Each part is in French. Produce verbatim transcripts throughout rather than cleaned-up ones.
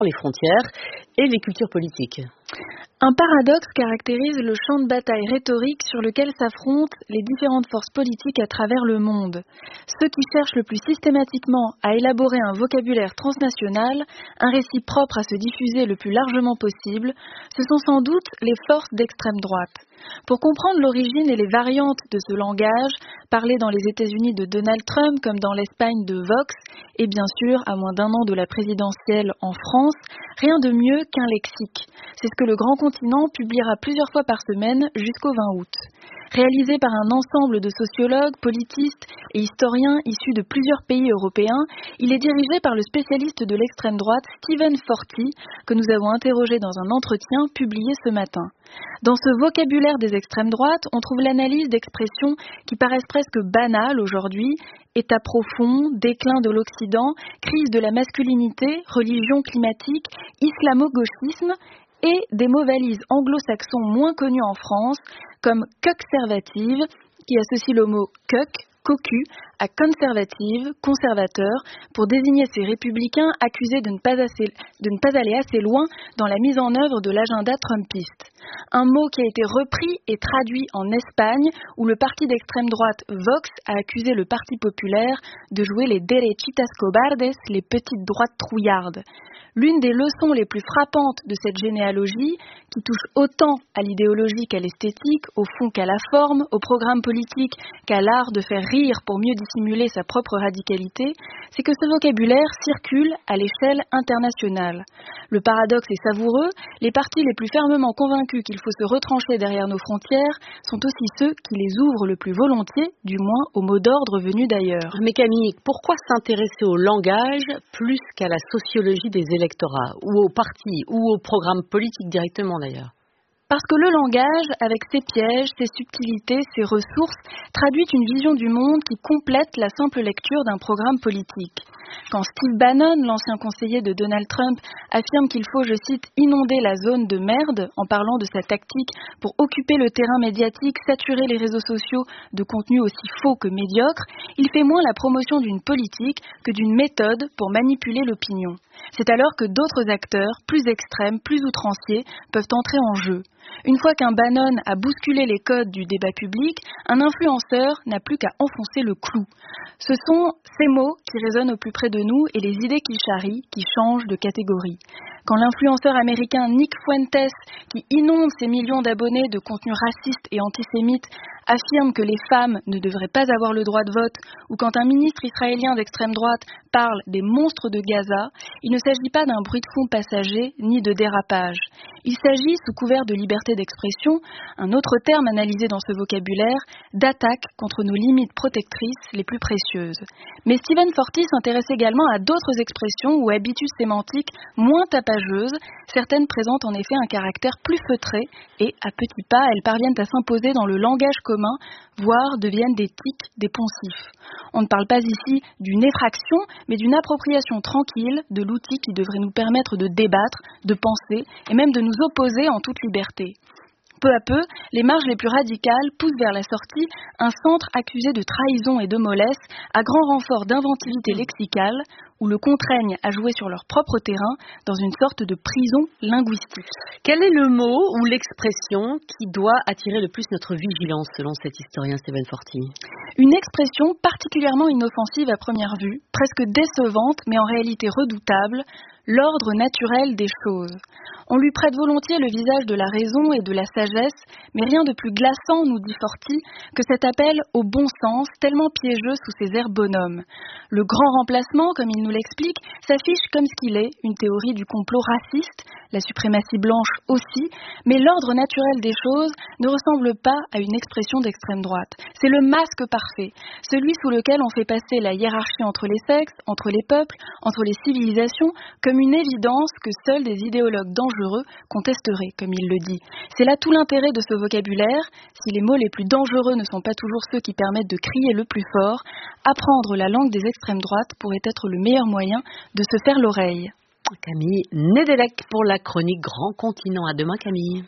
les frontières et les cultures politiques. Un paradoxe caractérise le champ de bataille rhétorique sur lequel s'affrontent les différentes forces politiques à travers le monde. Ceux qui cherchent le plus systématiquement à élaborer un vocabulaire transnational, un récit propre à se diffuser le plus largement possible, ce sont sans doute les forces d'extrême droite. Pour comprendre l'origine et les variantes de ce langage, parlé dans les États-Unis de Donald Trump comme dans l'Espagne de Vox, et bien sûr, à moins d'un an de la présidentielle en France, rien de mieux qu'un lexique. C'est ce que le Grand Continent publiera plusieurs fois par semaine jusqu'au vingt août. Réalisé par un ensemble de sociologues, politistes et historiens issus de plusieurs pays européens, il est dirigé par le spécialiste de l'extrême droite Stephen Forti, que nous avons interrogé dans un entretien publié ce matin. Dans ce vocabulaire des extrêmes droites, on trouve l'analyse d'expressions qui paraissent presque banales aujourd'hui: état profond, déclin de l'Occident, crise de la masculinité, religion climatique, islamo-gauchisme, et des mots valises anglo-saxons moins connus en France, comme cuckservative, qui associe le mot cuck, cocu, à conservative, conservateur, pour désigner ces républicains accusés de ne pas, assez, de ne pas aller assez loin dans la mise en œuvre de l'agenda trumpiste. Un mot qui a été repris et traduit en Espagne, où le parti d'extrême droite Vox a accusé le Parti populaire de jouer les derechitas cobardes, les petites droites trouillardes. L'une des leçons les plus frappantes de cette généalogie, qui touche autant à l'idéologie qu'à l'esthétique, au fond qu'à la forme, au programme politique qu'à l'art de faire rire pour mieux dissimuler sa propre radicalité, c'est que ce vocabulaire circule à l'échelle internationale. Le paradoxe est savoureux, les partis les plus fermement convaincus qu'il faut se retrancher derrière nos frontières sont aussi ceux qui les ouvrent le plus volontiers, du moins aux mots d'ordre venus d'ailleurs. Mais Camille, pourquoi s'intéresser au langage plus qu'à la sociologie des électorats, ou aux partis, ou au programme politique directement d'ailleurs? Parce que le langage, avec ses pièges, ses subtilités, ses ressources, traduit une vision du monde qui complète la simple lecture d'un programme politique. Quand Steve Bannon, l'ancien conseiller de Donald Trump, affirme qu'il faut, je cite, inonder la zone de merde, en parlant de sa tactique pour occuper le terrain médiatique, saturer les réseaux sociaux de contenus aussi faux que médiocres, il fait moins la promotion d'une politique que d'une méthode pour manipuler l'opinion. C'est alors que d'autres acteurs, plus extrêmes, plus outranciers, peuvent entrer en jeu. Une fois qu'un Bannon a bousculé les codes du débat public, un influenceur n'a plus qu'à enfoncer le clou. Ce sont ces mots qui résonnent au plus près de nous et les idées qu'il charrie qui changent de catégorie. Quand l'influenceur américain Nick Fuentes, qui inonde ses millions d'abonnés de contenus racistes et antisémites, affirme que les femmes ne devraient pas avoir le droit de vote, ou quand un ministre israélien d'extrême droite parle des monstres de Gaza, il ne s'agit pas d'un bruit de fond passager ni de dérapage. Il s'agit, sous couvert de liberté d'expression, un autre terme analysé dans ce vocabulaire, d'attaque contre nos limites protectrices les plus précieuses. Mais Stephen Forti s'intéresse également à d'autres expressions ou habitus sémantiques moins tapageuses. Certaines présentent en effet un caractère plus feutré et, à petits pas, elles parviennent à s'imposer dans le langage commun, voire deviennent des tics, des poncifs. On ne parle pas ici d'une effraction, mais d'une appropriation tranquille de l'outil qui devrait nous permettre de débattre, de penser et même de nous opposer en toute liberté. Peu à peu, les marges les plus radicales poussent vers la sortie un centre accusé de trahison et de mollesse à grand renfort d'inventivité lexicale où le contraignent à jouer sur leur propre terrain dans une sorte de prison linguistique. Quel est le mot ou l'expression qui doit attirer le plus notre vigilance selon cet historien Stephen Forti? Une expression particulièrement inoffensive à première vue, presque décevante mais en réalité redoutable, l'ordre naturel des choses. On lui prête volontiers le visage de la raison et de la sagesse, mais rien de plus glaçant, nous dit Forti, que cet appel au bon sens, tellement piégeux sous ses airs bonhommes. Le grand remplacement, comme il nous l'explique, s'affiche comme ce qu'il est, une théorie du complot raciste, la suprématie blanche aussi, mais l'ordre naturel des choses ne ressemble pas à une expression d'extrême droite. C'est le masque parfait, celui sous lequel on fait passer la hiérarchie entre les sexes, entre les peuples, entre les civilisations, comme une évidence que seuls des idéologues dangereux contesteraient, comme il le dit. C'est là tout l'intérêt de ce vocabulaire. Si les mots les plus dangereux ne sont pas toujours ceux qui permettent de crier le plus fort, apprendre la langue des extrêmes droites pourrait être le meilleur moyen de se faire l'oreille. Camille Nedelec pour la chronique Grand Continent. À demain, Camille.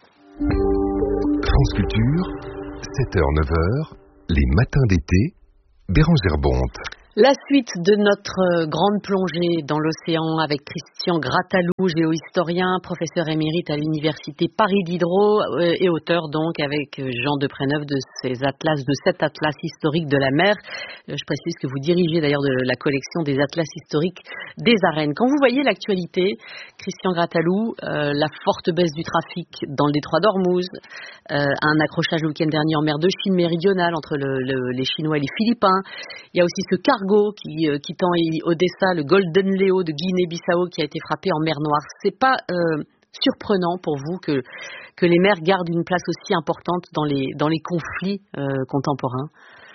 France Culture, sept heures neuf heures, les matins d'été, Bérangère Bonte. La suite de notre grande plongée dans l'océan avec Christian Grattalou, géohistorien, professeur émérite à l'université Paris Diderot et auteur donc avec Jean Depréneuve de ces atlas, de cet atlas historique de la mer. Je précise que vous dirigez d'ailleurs de la collection des atlas historiques des arènes. Quand vous voyez l'actualité, Christian Grattalou, euh, la forte baisse du trafic dans le détroit d'Ormuz, euh, un accrochage le week-end dernier en mer de Chine méridionale entre le, le, les Chinois et les Philippins, il y a aussi ce cargo qui euh, quittant Odessa, le Golden Leo de Guinée-Bissau qui a été frappé en mer Noire. C'est pas euh, surprenant pour vous que que les mers gardent une place aussi importante dans les dans les conflits euh, contemporains?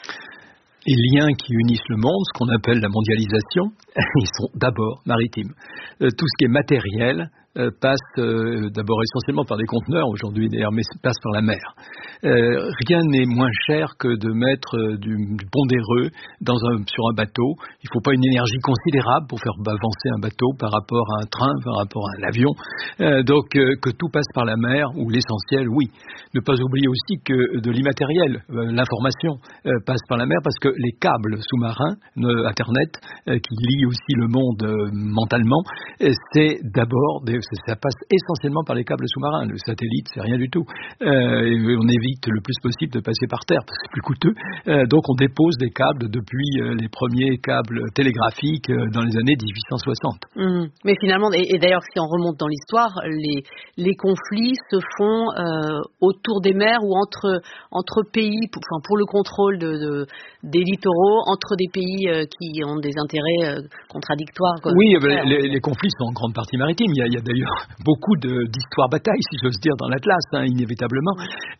Les liens qui unissent le monde, ce qu'on appelle la mondialisation, ils sont d'abord maritimes. Euh, tout ce qui est matériel euh, passe euh, d'abord essentiellement par des conteneurs aujourd'hui, d'ailleurs, mais passe par la mer. Euh, rien n'est moins cher que de mettre euh, du, du pondéreux dans un, sur un bateau. Il ne faut pas une énergie considérable pour faire avancer un bateau par rapport à un train, par rapport à un avion. Euh, donc euh, que tout passe par la mer, ou l'essentiel, oui. Ne pas oublier aussi que de l'immatériel, euh, l'information euh, passe par la mer parce que les câbles sous-marins, euh, Internet, euh, qui lient aussi le monde euh, mentalement, euh, c'est d'abord, des, ça passe essentiellement par les câbles sous-marins. Le satellite, c'est rien du tout. Euh, on évite le plus possible de passer par terre parce que c'est plus coûteux. Euh, donc on dépose des câbles depuis euh, les premiers câbles télégraphiques euh, dans les années dix-huit cent soixante. Mmh. Mais finalement, et, et d'ailleurs si on remonte dans l'histoire, les, les conflits se font euh, autour des mers ou entre, entre pays, pour, enfin, pour le contrôle de, de, des littoraux, entre des pays euh, qui ont des intérêts euh, contradictoires. Oui, ben, les, les conflits sont en grande partie maritimes. Il y a, il y a d'ailleurs beaucoup de, d'histoires batailles, si j'ose dire, dans l'Atlas, hein, inévitablement.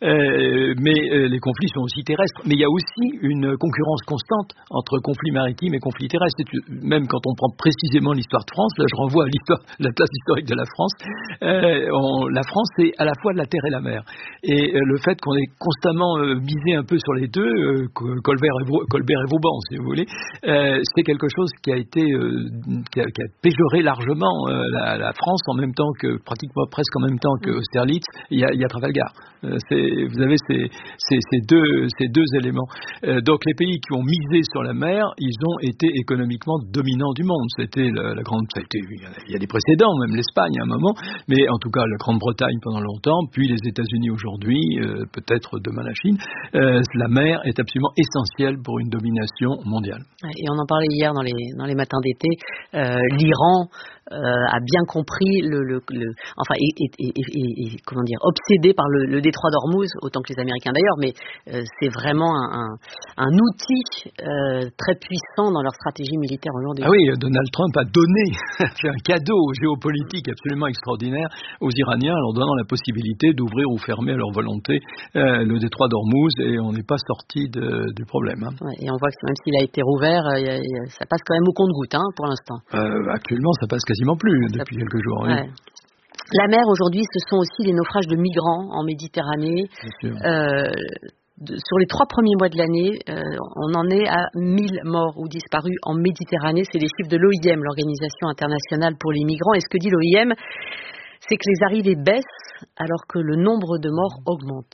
Euh, mais euh, les conflits sont aussi terrestres. Mais il y a aussi une concurrence constante entre conflits maritimes et conflits terrestres. Et même quand on prend précisément l'histoire de France, là je renvoie à l'histoire, l'Atlas historique de la France, euh, on, la France c'est à la fois de la terre et la mer. Et euh, le fait qu'on ait constamment euh, misé un peu sur les deux, euh, Colbert, et Vau, Colbert et Vauban, si vous voulez, euh, c'est quelque chose qui a été euh, qui, a, qui a péjoré largement euh, la, la France en même temps que, pratiquement presque en même temps que Austerlitz, il y a, il y a Trafalgar. Euh, c'est, vous avez ces, ces, ces, deux, ces deux éléments. Euh, donc les pays qui ont misé sur la mer, ils ont été économiquement dominants du monde. C'était la, la grande, ça a été, il y a, il y a des précédents, même l'Espagne à un moment, mais en tout cas la Grande-Bretagne pendant longtemps, puis les États-Unis aujourd'hui, euh, peut-être demain la Chine. Euh, la mer est absolument essentielle pour une domination mondiale. Et on en parlait hier dans les, dans les matins d'été, euh, l'Iran euh, a bien compris le, le, le enfin est, est, est, est, est comment dire obsédé par le, le détroit d'Ormuz autant que les Américains d'ailleurs, mais euh, c'est vraiment un, un, un outil euh, très puissant dans leur stratégie militaire aujourd'hui. Ah oui, Donald Trump a donné fait un cadeau géopolitique absolument extraordinaire aux Iraniens en leur donnant la possibilité d'ouvrir ou fermer à leur volonté euh, le détroit d'Ormuz, et on n'est pas sorti de, du problème. Hein. Ouais, et on voit que même s'il a été rouvert, euh, y a, y a, ça passe quand même au compte-gouttes hein, pour l'instant. Euh, actuellement, ça passe quasiment plus ça depuis peut... quelques jours. Ouais. Oui. La mer aujourd'hui, ce sont aussi les naufrages de migrants en Méditerranée. Euh, de, sur les trois premiers mois de l'année, euh, on en est à mille morts ou disparus en Méditerranée. C'est les chiffres de l'O I M, l'Organisation internationale pour les migrants. Et ce que dit l'O I M, c'est que les arrivées baissent alors que le nombre de morts augmente.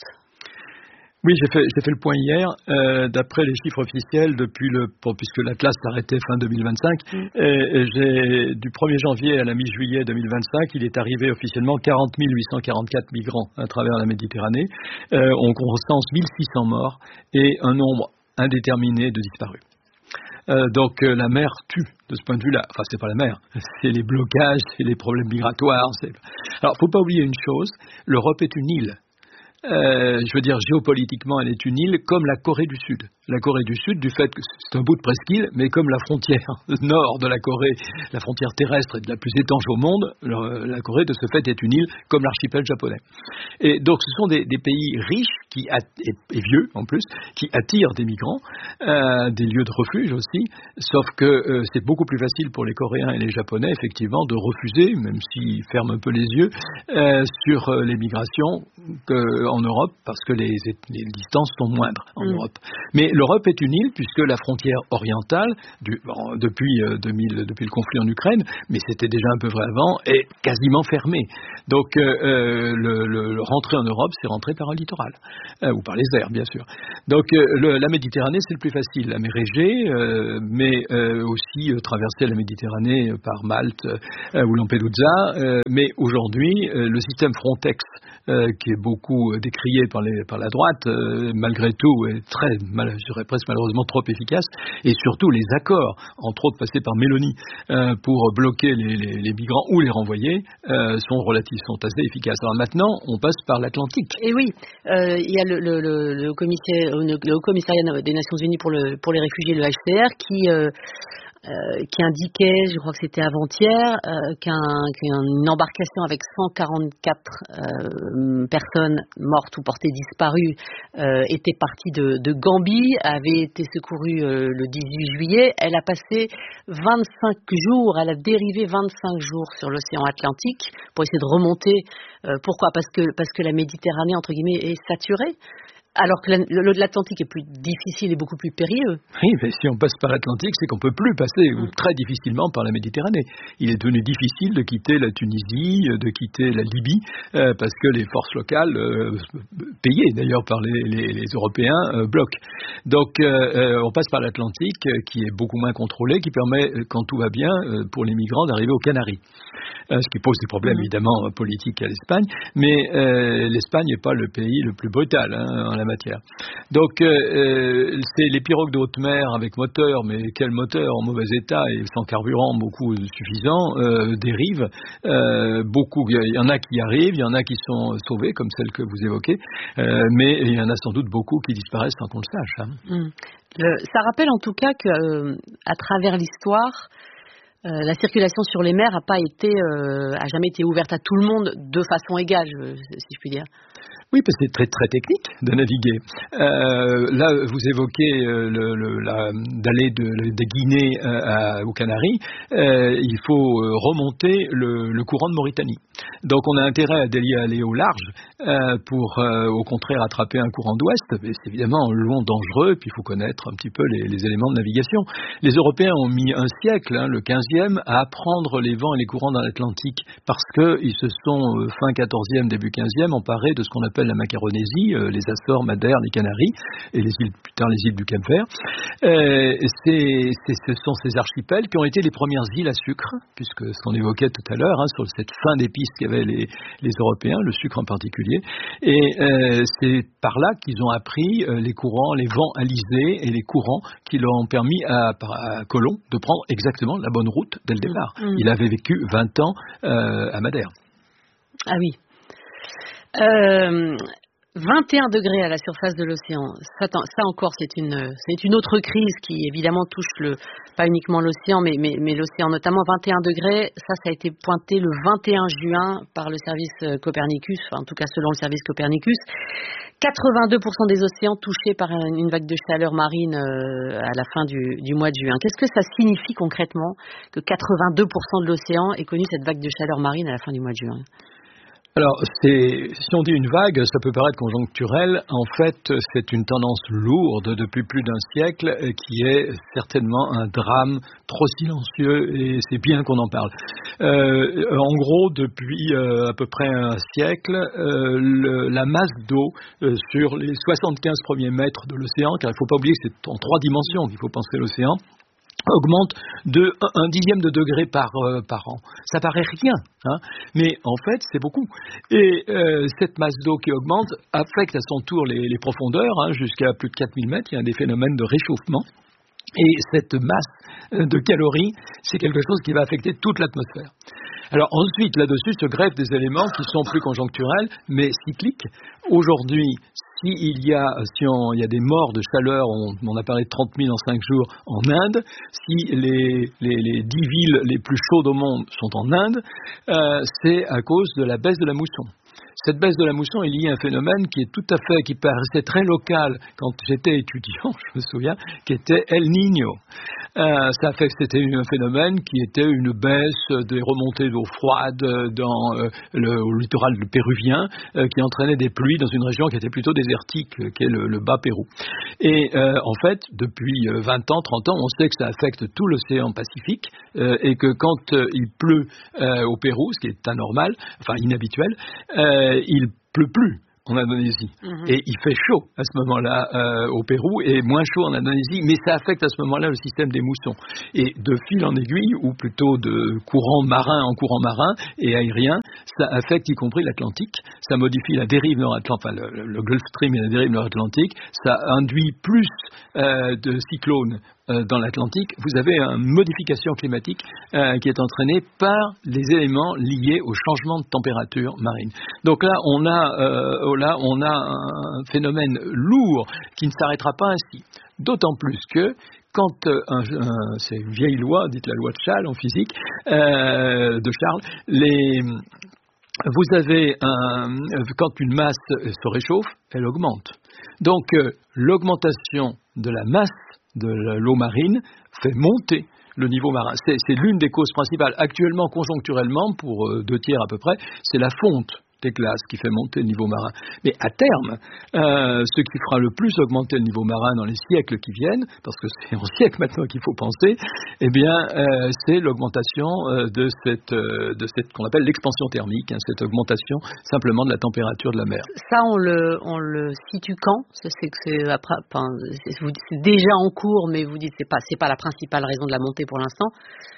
Oui, j'ai fait, j'ai fait le point hier. Euh, d'après les chiffres officiels, depuis le, puisque l'Atlas s'arrêtait fin deux mille vingt-cinq, mmh. et, et j'ai, du premier janvier à la mi-juillet deux mille vingt-cinq, il est arrivé officiellement quarante mille huit cent quarante-quatre migrants à travers la Méditerranée. Euh, on recense mille six cents morts et un nombre indéterminé de disparus. Euh, donc euh, la mer tue de ce point de vue-là. Enfin, c'est pas la mer, c'est les blocages, c'est les problèmes migratoires. C'est... Alors, faut pas oublier une chose, l'Europe est une île. Euh, je veux dire, géopolitiquement, elle est une île comme la Corée du Sud. La Corée du Sud, du fait que c'est un bout de presqu'île, mais comme la frontière nord de la Corée, la frontière terrestre est de la plus étanche au monde, la Corée, de ce fait, est une île comme l'archipel japonais. Et donc, ce sont des, des pays riches qui att- et, et vieux, en plus, qui attirent des migrants, euh, des lieux de refuge aussi, sauf que euh, c'est beaucoup plus facile pour les Coréens et les Japonais, effectivement, de refuser, même s'ils ferment un peu les yeux, euh, sur euh, les migrations que en Europe, parce que les, les distances sont moindres en mmh. Europe. Mais l'Europe est une île, puisque la frontière orientale, du, bon, depuis, euh, deux mille, depuis le conflit en Ukraine, mais c'était déjà un peu vrai avant, est quasiment fermée. Donc, euh, le, le, le rentrer en Europe, c'est rentrer par un littoral, euh, ou par les airs, bien sûr. Donc, euh, le, la Méditerranée, c'est le plus facile. La mer Égée, euh, mais euh, aussi euh, traverser la Méditerranée par Malte euh, ou Lampedusa. Euh, mais aujourd'hui, euh, le système Frontex, euh, qui est beaucoup décrié par, les, par la droite, euh, malgré tout, est très, mal, je dirais presque malheureusement trop efficace. Et surtout, les accords, entre autres passés par Mélanie, euh, pour bloquer les, les, les migrants ou les renvoyer, euh, sont relatifs, sont assez efficaces. Alors maintenant, on passe par l'Atlantique. Et oui, euh, il y a le, le, le, le, commissaire, le Haut Commissariat des Nations Unies pour, le, pour les réfugiés, le H C R, qui... Euh, Euh, qui indiquait, je crois que c'était avant-hier, euh, qu'un, qu'une embarcation avec cent quarante-quatre euh, personnes mortes ou portées disparues euh, était partie de, de Gambie, avait été secourue euh, le dix-huit juillet. Elle a passé vingt-cinq jours, elle a dérivé vingt-cinq jours sur l'océan Atlantique pour essayer de remonter. Euh, pourquoi ? Parce que, parce que la Méditerranée, entre guillemets, est saturée. Alors que l'Atlantique est plus difficile et beaucoup plus périlleux. Oui, mais si on passe par l'Atlantique, c'est qu'on ne peut plus passer, ou très difficilement, par la Méditerranée. Il est devenu difficile de quitter la Tunisie, de quitter la Libye, euh, parce que les forces locales, euh, payées d'ailleurs par les, les, les Européens, euh, bloquent. Donc euh, on passe par l'Atlantique, euh, qui est beaucoup moins contrôlé, qui permet, quand tout va bien, euh, pour les migrants d'arriver aux Canaries. Euh, ce qui pose des problèmes évidemment politiques à l'Espagne, mais euh, l'Espagne n'est pas le pays le plus brutal hein, en la matière. Donc euh, c'est les pirogues de haute mer avec moteur, mais quel moteur en mauvais état et sans carburant beaucoup suffisant, euh, dérivent. Euh, beaucoup, il y en a qui arrivent, il y en a qui sont sauvés, comme celle que vous évoquez, euh, mais il y en a sans doute beaucoup qui disparaissent sans qu'on le sache. Hein. Mmh. Le, ça rappelle en tout cas que, euh, à travers l'histoire, Euh, la circulation sur les mers a pas été, euh, a jamais été ouverte à tout le monde de façon égale, je, si je puis dire. Oui, parce que c'est très très technique de naviguer. Euh, là, vous évoquez euh, le, le, la, d'aller de, de Guinée euh, à, aux Canaries. Euh, il faut euh, remonter le, le courant de Mauritanie. Donc, on a intérêt à délier aller au large euh, pour, euh, au contraire, attraper un courant d'ouest. Mais c'est évidemment long, dangereux. Puis, il faut connaître un petit peu les, les éléments de navigation. Les Européens ont mis un siècle, hein, le quinzième, à apprendre les vents et les courants dans l'Atlantique parce qu'ils se sont, euh, fin quatorzième, début quinzième, emparés de ce qu'on appelle la Macaronésie, euh, les Açores, Madère, les Canaries et les îles, plus tard les îles du Cap-Vert. Euh, c'est, c'est, ce sont ces archipels qui ont été les premières îles à sucre, puisque ce qu'on évoquait tout à l'heure, hein, sur cette fin d'épices qu'avaient les, les Européens, le sucre en particulier. Et euh, c'est par là qu'ils ont appris euh, les courants, les vents alizés et les courants qui leur ont permis à, à Colomb de prendre exactement la bonne route dès le départ. Mmh. Il avait vécu vingt ans euh, à Madère. Ah oui. Euh, vingt et un degrés à la surface de l'océan. Ça, ça encore, c'est une, c'est une autre crise qui évidemment touche le, pas uniquement l'océan, mais, mais, mais l'océan notamment. vingt et un degrés, ça, ça a été pointé le vingt et un juin par le service Copernicus, enfin, en tout cas selon le service Copernicus. quatre-vingt-deux pour cent des océans touchés par une vague de chaleur marine euh, à la fin du, du mois de juin. Qu'est-ce que ça signifie concrètement que quatre-vingt-deux pour cent de l'océan ait connu cette vague de chaleur marine à la fin du mois de juin ? Alors, c'est, si on dit une vague, ça peut paraître conjoncturel. En fait, c'est une tendance lourde depuis plus d'un siècle qui est certainement un drame trop silencieux et c'est bien qu'on en parle. Euh, en gros, depuis euh, à peu près un siècle, euh, le, la masse d'eau euh, sur les soixante-quinze premiers mètres de l'océan, car il ne faut pas oublier que c'est en trois dimensions qu'il faut penser l'océan, augmente de un dixième de degré par, euh, par an. Ça paraît rien, hein, mais en fait, c'est beaucoup. Et euh, cette masse d'eau qui augmente affecte à son tour les, les profondeurs, hein, jusqu'à plus de quatre mille mètres. Il y a des phénomènes de réchauffement. Et cette masse de calories, c'est quelque chose qui va affecter toute l'atmosphère. Alors ensuite, là-dessus se greffent des éléments qui sont plus conjoncturels, mais cycliques. Aujourd'hui, si il y a, si on, il y a des morts de chaleur, on, on a parlé de trente mille en cinq jours en Inde, si les, les, les dix villes les plus chaudes au monde sont en Inde, euh, c'est à cause de la baisse de la mousson. Cette baisse de la mousson est liée à un phénomène qui est tout à fait, qui paraissait très local quand j'étais étudiant, je me souviens, qui était El Niño. Euh, ça fait que c'était un phénomène qui était une baisse des remontées d'eau froide dans euh, le au littoral péruvien, euh, qui entraînait des pluies dans une région qui était plutôt désertique, euh, qui est le, le bas Pérou. Et euh, en fait, depuis vingt ans, trente ans, on sait que ça affecte tout l'océan Pacifique, euh, et que quand euh, il pleut euh, au Pérou, ce qui est anormal, enfin inhabituel, euh, il pleut plus en Indonésie. Mmh. Et il fait chaud à ce moment-là euh, au Pérou et moins chaud en Indonésie, mais ça affecte à ce moment-là le système des moussons. Et de fil en aiguille, ou plutôt de courant marin en courant marin et aérien, ça affecte y compris l'Atlantique, ça modifie la dérive nord-atlantique, enfin le, le Gulf Stream et la dérive nord-atlantique, ça induit plus euh, de cyclones euh, dans l'Atlantique. Vous avez une modification climatique euh, qui est entraînée par les éléments liés au changement de température marine. Donc là, on a euh, là, on a un phénomène lourd qui ne s'arrêtera pas ainsi. D'autant plus que quand euh, un, un, c'est une vieille loi, dite la loi de Charles en physique, euh, de Charles, les, vous avez un, quand une masse se réchauffe, elle augmente. Donc euh, l'augmentation de la masse de l'eau marine fait monter le niveau marin. C'est, c'est l'une des causes principales. Actuellement, conjoncturellement, pour euh, deux tiers à peu près, c'est la fonte des glaces qui fait monter le niveau marin. Mais à terme, euh, ce qui fera le plus augmenter le niveau marin dans les siècles qui viennent, parce que c'est en siècle maintenant qu'il faut penser, eh bien, euh, c'est l'augmentation euh, de cette, euh, de cette qu'on appelle l'expansion thermique, hein, cette augmentation simplement de la température de la mer. Ça, on le, on le situe quand ? C'est que c'est, après, enfin, c'est, c'est déjà en cours, mais vous dites c'est pas, c'est pas la principale raison de la montée pour l'instant.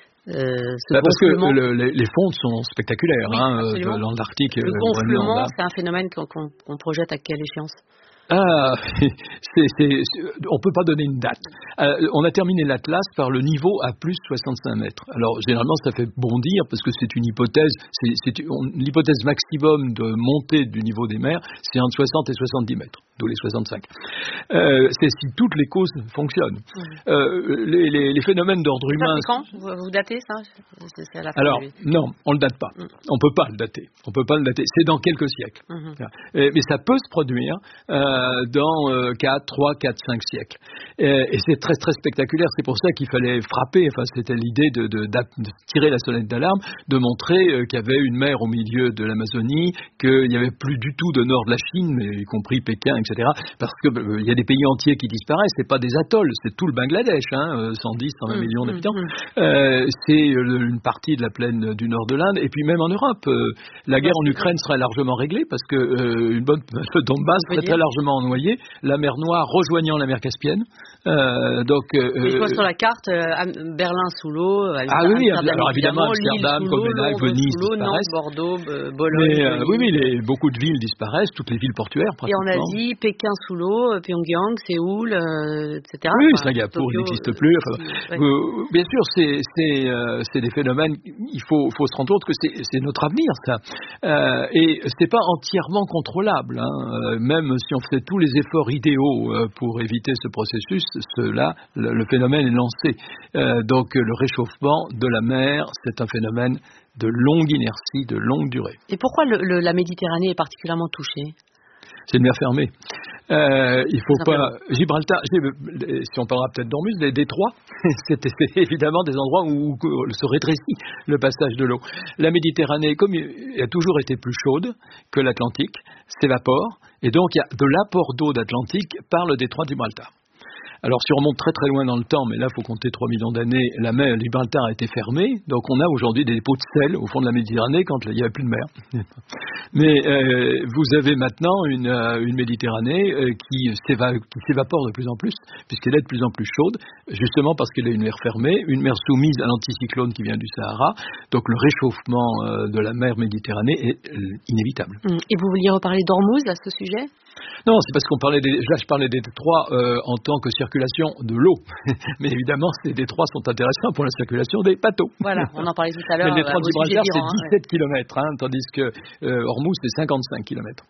Euh, bah parce que le, les, les fontes sont spectaculaires, oui, hein, de l'Antarctique. Le gonflement, c'est un phénomène qu'on, qu'on, qu'on projette à quelle échéance ? Ah, c'est, c'est, c'est, on peut pas donner une date. Euh, on a terminé l'Atlas par le niveau à plus soixante-cinq mètres. Alors généralement ça fait bondir parce que c'est une hypothèse, c'est, c'est on, l'hypothèse maximum de montée du niveau des mers, c'est entre soixante et soixante-dix mètres, d'où les soixante-cinq. Euh, c'est si toutes les causes fonctionnent. Mmh. Euh, les, les, les phénomènes d'ordre humain. C'est quand vous, vous datez ça c'est, c'est à la fin. Alors non, on le date pas. Mmh. On peut pas le dater. On peut pas le dater. C'est dans quelques siècles. Mmh. Et, mais ça peut se produire. Euh, dans euh, quatre, trois, quatre, cinq siècles. Et, et c'est très très spectaculaire, c'est pour ça qu'il fallait frapper, enfin c'était l'idée de, de, de tirer la sonnette d'alarme, de montrer euh, qu'il y avait une mer au milieu de l'Amazonie, qu'il n'y avait plus du tout de nord de la Chine, y compris Pékin, et cetera. Parce qu'il euh, y a des pays entiers qui disparaissent, c'est pas des atolls, c'est tout le Bangladesh, hein, cent dix, cent vingt mmh, millions d'habitants. Mmh. Euh, c'est euh, une partie de la plaine du nord de l'Inde, et puis même en Europe, euh, la guerre en Ukraine serait largement réglée, parce que euh, une bonne le Donbass serait très largement noyé, la mer Noire rejoignant la mer Caspienne. Euh, donc, euh, je vois sur la carte euh, Berlin sous l'eau. Ah oui, alors évidemment Amsterdam, Copenhague, Venise disparaissent. Nantes, Bordeaux, euh, Bologne. Mais, euh, oui, oui, les, beaucoup de villes disparaissent, toutes les villes portuaires pratiquement. Et en Asie, Pékin sous l'eau, Pyongyang, Séoul, euh, et cetera. Oui, enfin, Singapour n'existe plus. Enfin, ouais. euh, bien sûr, c'est, c'est, euh, c'est des phénomènes. Il faut, faut se rendre compte que c'est, c'est notre avenir, ça. Euh, et c'est pas entièrement contrôlable. Hein. Même si on fait tous les efforts idéaux euh, pour éviter ce processus, cela, le, le phénomène est lancé. Euh, donc le réchauffement de la mer, c'est un phénomène de longue inertie, de longue durée. Et pourquoi le, le, la Méditerranée est particulièrement touchée ? C'est une mer fermée. Euh, il faut pas. Gibraltar, si on parlera peut-être d'Ormuz, les détroits, c'était évidemment des endroits où, où se rétrécit le passage de l'eau. La Méditerranée, comme elle a toujours été plus chaude que l'Atlantique, s'évapore, et donc il y a de l'apport d'eau d'Atlantique par le détroit de Gibraltar. Alors si on remonte très très loin dans le temps, mais là il faut compter trois millions d'années, la mer Gibraltar a été fermée, donc on a aujourd'hui des dépôts de sel au fond de la Méditerranée quand il n'y avait plus de mer. Mais euh, vous avez maintenant une, euh, une Méditerranée euh, qui, s'éva- qui s'évapore de plus en plus, puisqu'elle est de plus en plus chaude, justement parce qu'elle est une mer fermée, une mer soumise à l'anticyclone qui vient du Sahara, donc le réchauffement euh, de la mer Méditerranée est euh, inévitable. Et vous vouliez reparler d'Ormuz à ce sujet ? Non, c'est parce qu'on parlait des, là je parlais des détroits euh, en tant que circulation de l'eau, mais évidemment ces détroits sont intéressants pour la circulation des bateaux. Voilà, on en parlait tout à l'heure. Mais le détroit euh, de Gibraltar c'est dix-sept hein, kilomètres, hein, tandis que euh, Ormuz c'est cinquante-cinq kilomètres.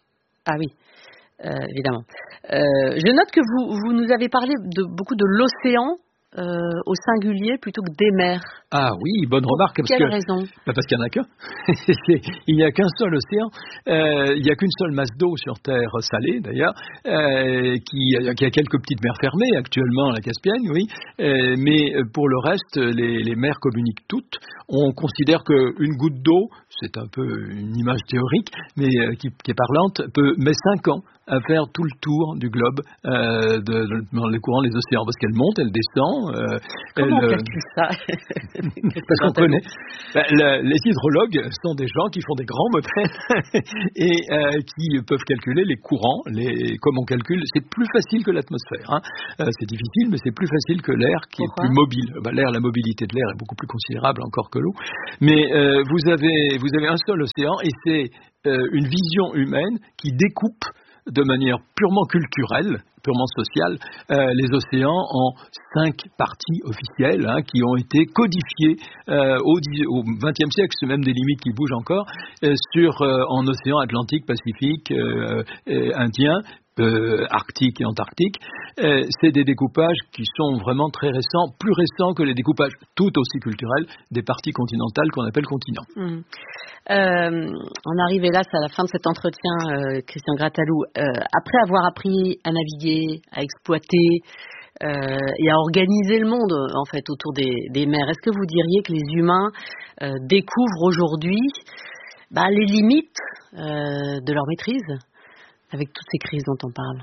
Ah oui, euh, évidemment. Euh, je note que vous, vous nous avez parlé de beaucoup de l'océan euh, au singulier plutôt que des mers? Ah oui, bonne remarque. Pour parce quelle que, raison? bah parce qu'il n'y en a qu'un. Il n'y a qu'un seul océan. Euh, il n'y a qu'une seule masse d'eau sur Terre, salée d'ailleurs, euh, qui, qui a quelques petites mers fermées actuellement, la Caspienne, oui. Euh, mais pour le reste, les, les mers communiquent toutes. On considère qu'une goutte d'eau, c'est un peu une image théorique, mais euh, qui, qui est parlante, peut mettre cinq ans à faire tout le tour du globe euh, de, de, dans les courants des océans, parce qu'elle monte, elle descend. Euh, Comment elle, on calcule ça? Parce qu'on connaît. Ben, le, les hydrologues sont des gens qui font des grands modèles et euh, qui peuvent calculer les courants, les, comme on calcule. C'est plus facile que l'atmosphère. Hein. Euh, c'est difficile, mais c'est plus facile que l'air qui Pourquoi? est plus mobile. Ben, l'air, la mobilité de l'air est beaucoup plus considérable encore que l'eau. Mais euh, vous avez, vous avez un seul océan et c'est euh, une vision humaine qui découpe de manière purement culturelle, purement sociale, euh, les océans en cinq parties officielles hein, qui ont été codifiées euh, au, au vingtième siècle, c'est même des limites qui bougent encore, euh, sur, euh, en océan Atlantique, Pacifique, euh, euh, Indien, Euh, Arctique et Antarctique, euh, c'est des découpages qui sont vraiment très récents, plus récents que les découpages tout aussi culturels des parties continentales qu'on appelle continents. Mmh. Euh, on arrive hélas à la fin de cet entretien, euh, Christian Grattalou. Euh, après avoir appris à naviguer, à exploiter euh, et à organiser le monde en fait autour des, des mers, est-ce que vous diriez que les humains euh, découvrent aujourd'hui bah, les limites euh, de leur maîtrise avec toutes ces crises dont on parle?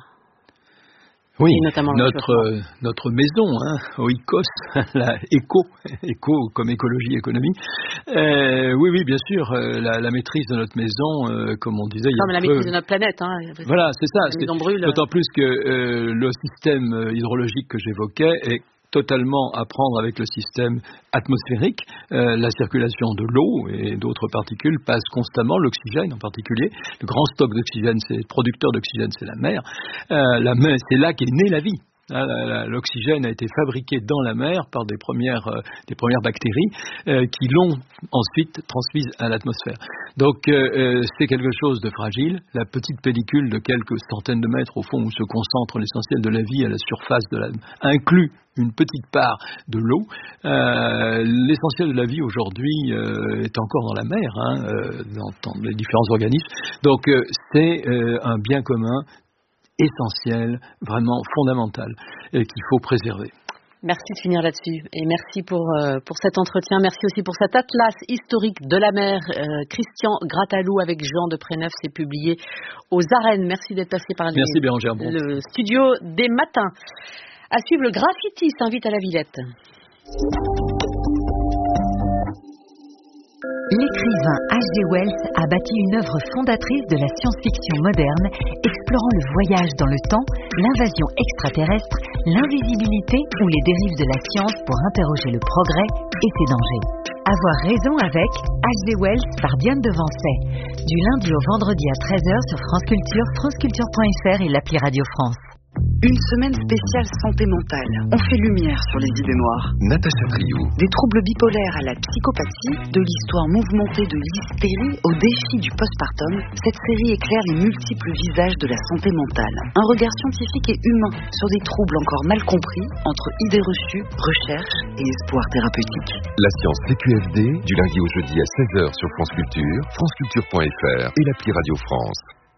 Oui, notamment notre, euh, notre maison, hein, Oikos, la éco, éco comme écologie, économie. Euh, oui, oui, bien sûr, euh, la, la maîtrise de notre maison, euh, comme on disait... Comme il y a la peu... maîtrise de notre planète. Hein, voilà, c'est ça. C'est, d'autant plus que euh, le système hydrologique que j'évoquais est totalement à prendre avec le système atmosphérique. Euh, la circulation de l'eau et d'autres particules passe constamment, l'oxygène en particulier. Le grand stock d'oxygène, c'est le producteur d'oxygène, c'est la mer. Euh, la mer, c'est là qu'est née la vie. L'oxygène a été fabriqué dans la mer par des premières, euh, des premières bactéries euh, qui l'ont ensuite transmise à l'atmosphère. Donc euh, c'est quelque chose de fragile. La petite pellicule de quelques centaines de mètres au fond où se concentre l'essentiel de la vie à la surface de la inclut une petite part de l'eau. Euh, l'essentiel de la vie aujourd'hui euh, est encore dans la mer, hein, euh, dans, dans les différents organismes. Donc euh, c'est euh, un bien commun essentiel, vraiment fondamental, et qu'il faut préserver. Merci de finir là-dessus et merci pour, euh, pour cet entretien. Merci aussi pour cet atlas historique de la mer. Euh, Christian Grattalou avec Jean de Préneuf, c'est publié aux Arènes. Merci d'être passé par les, Merci Bérangère Bonte. Le studio des matins. À suivre, le graffiti s'invite à la Villette. L'écrivain H G Wells a bâti une œuvre fondatrice de la science-fiction moderne, explorant le voyage dans le temps, l'invasion extraterrestre, l'invisibilité ou les dérives de la science pour interroger le progrès et ses dangers. Avoir raison avec H G Wells par Diane Devancey, du lundi au vendredi à treize heures sur France Culture, franceculture point f r et l'appli Radio France. Une semaine spéciale santé mentale. On fait lumière sur les idées noires. Natacha Triou. Des troubles bipolaires à la psychopathie, de l'histoire mouvementée de l'hystérie au défi du postpartum, cette série éclaire les multiples visages de la santé mentale. Un regard scientifique et humain sur des troubles encore mal compris entre idées reçues, recherche et espoir thérapeutique. La science C Q F D, du lundi au jeudi à seize heures sur France Culture, franceculture point f r et l'appli Radio France.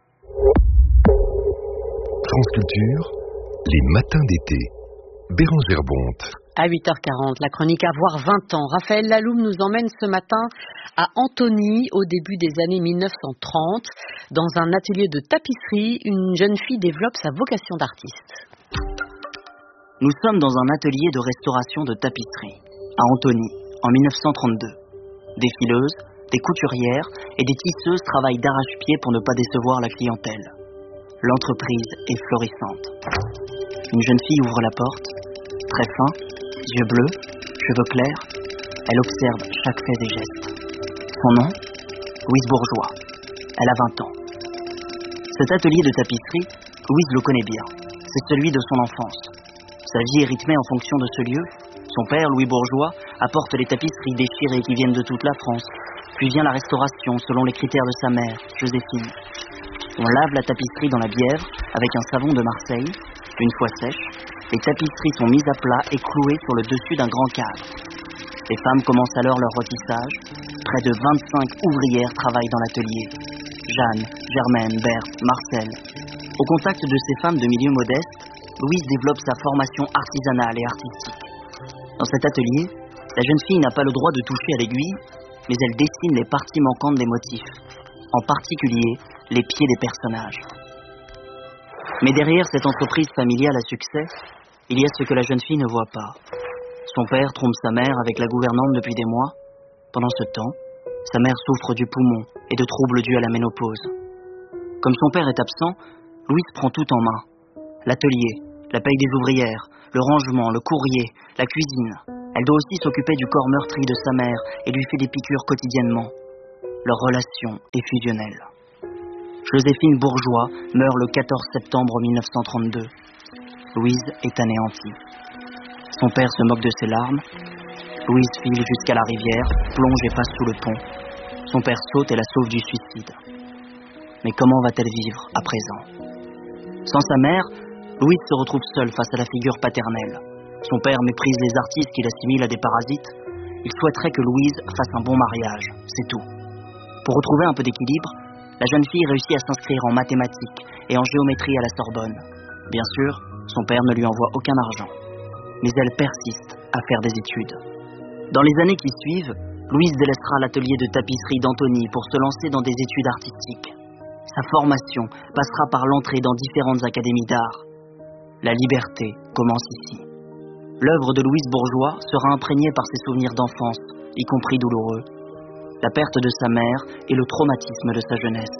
France Culture, les matins d'été. Bérangère Bonte. À huit heures quarante, la chronique Avoir vingt ans. Raphaël Laloum nous emmène ce matin à Antony, au début des années mille neuf cent trente. Dans un atelier de tapisserie, une jeune fille développe sa vocation d'artiste. Nous sommes dans un atelier de restauration de tapisserie, à Antony, en mille neuf cent trente-deux. Des fileuses, des couturières et des tisseuses travaillent d'arrache-pied pour ne pas décevoir la clientèle. L'entreprise est florissante. Une jeune fille ouvre la porte, très fin, yeux bleus, cheveux clairs. Elle observe chaque fait et geste. Son nom, Louise Bourgeois. Elle a vingt ans. Cet atelier de tapisserie, Louise le connaît bien. C'est celui de son enfance. Sa vie est rythmée en fonction de ce lieu. Son père, Louis Bourgeois, apporte les tapisseries déchirées qui viennent de toute la France. Puis vient la restauration selon les critères de sa mère, Joséphine. On lave la tapisserie dans la Bièvre avec un savon de Marseille. Une fois sèche, Les tapisseries sont mises à plat et clouées sur le dessus d'un grand cadre. Les femmes commencent alors leur rôtissage. Près de vingt-cinq ouvrières travaillent dans l'atelier. Jeanne, Germaine, Berthe, Marcel. Au contact de ces femmes de milieu modeste, Louise développe sa formation artisanale et artistique. Dans cet atelier, la jeune fille n'a pas le droit de toucher à l'aiguille, mais elle dessine les parties manquantes des motifs, en particulier les pieds des personnages. Mais derrière cette entreprise familiale à succès, il y a ce que la jeune fille ne voit pas. Son père trompe sa mère avec la gouvernante depuis des mois. Pendant ce temps, sa mère souffre du poumon et de troubles dus à la ménopause. Comme son père est absent, Louise prend tout en main. L'atelier, la paye des ouvrières, le rangement, le courrier, la cuisine. Elle doit aussi s'occuper du corps meurtri de sa mère et lui fait des piqûres quotidiennement. Leur relation est fusionnelle. Joséphine Bourgeois meurt le quatorze septembre mille neuf cent trente-deux. Louise est anéantie. Son père se moque de ses larmes. Louise file jusqu'à la rivière, plonge et passe sous le pont. Son père saute et la sauve du suicide. Mais comment va-t-elle vivre à présent? Sans sa mère, Louise se retrouve seule face à la figure paternelle. Son père méprise les artistes qu'il assimile à des parasites. Il souhaiterait que Louise fasse un bon mariage, c'est tout. Pour retrouver un peu d'équilibre, la jeune fille réussit à s'inscrire en mathématiques et en géométrie à la Sorbonne. Bien sûr, son père ne lui envoie aucun argent. Mais elle persiste à faire des études. Dans les années qui suivent, Louise délaissera l'atelier de tapisserie d'Antony pour se lancer dans des études artistiques. Sa formation passera par l'entrée dans différentes académies d'art. La liberté commence ici. L'œuvre de Louise Bourgeois sera imprégnée par ses souvenirs d'enfance, y compris douloureux, la perte de sa mère et le traumatisme de sa jeunesse.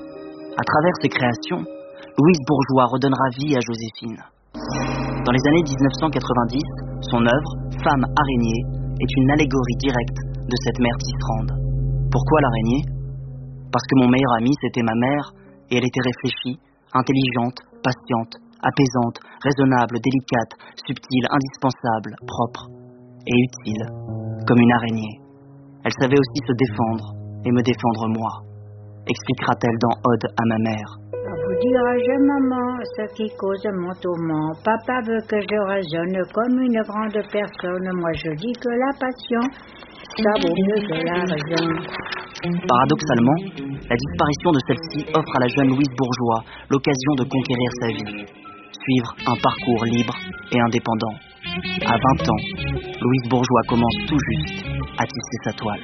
À travers ses créations, Louise Bourgeois redonnera vie à Joséphine. Dans les années dix-neuf cent quatre-vingt-dix, son œuvre, Femme araignée, est une allégorie directe de cette mère tisserande. Pourquoi l'araignée? Parce que mon meilleur ami, c'était ma mère, et elle était réfléchie, intelligente, patiente, apaisante, raisonnable, délicate, subtile, indispensable, propre et utile, comme une araignée. Elle savait aussi se défendre et me défendre moi, expliquera-t-elle dans Ode à ma mère. Vous dirai-je, maman, ce qui cause mon tourment. Papa veut que je raisonne comme une grande personne. Moi, je dis que la passion, ça vaut mieux que la raison. Paradoxalement, la disparition de celle-ci offre à la jeune Louise Bourgeois l'occasion de conquérir sa vie, suivre un parcours libre et indépendant. À vingt ans, Louise Bourgeois commence tout juste à tisser sa toile.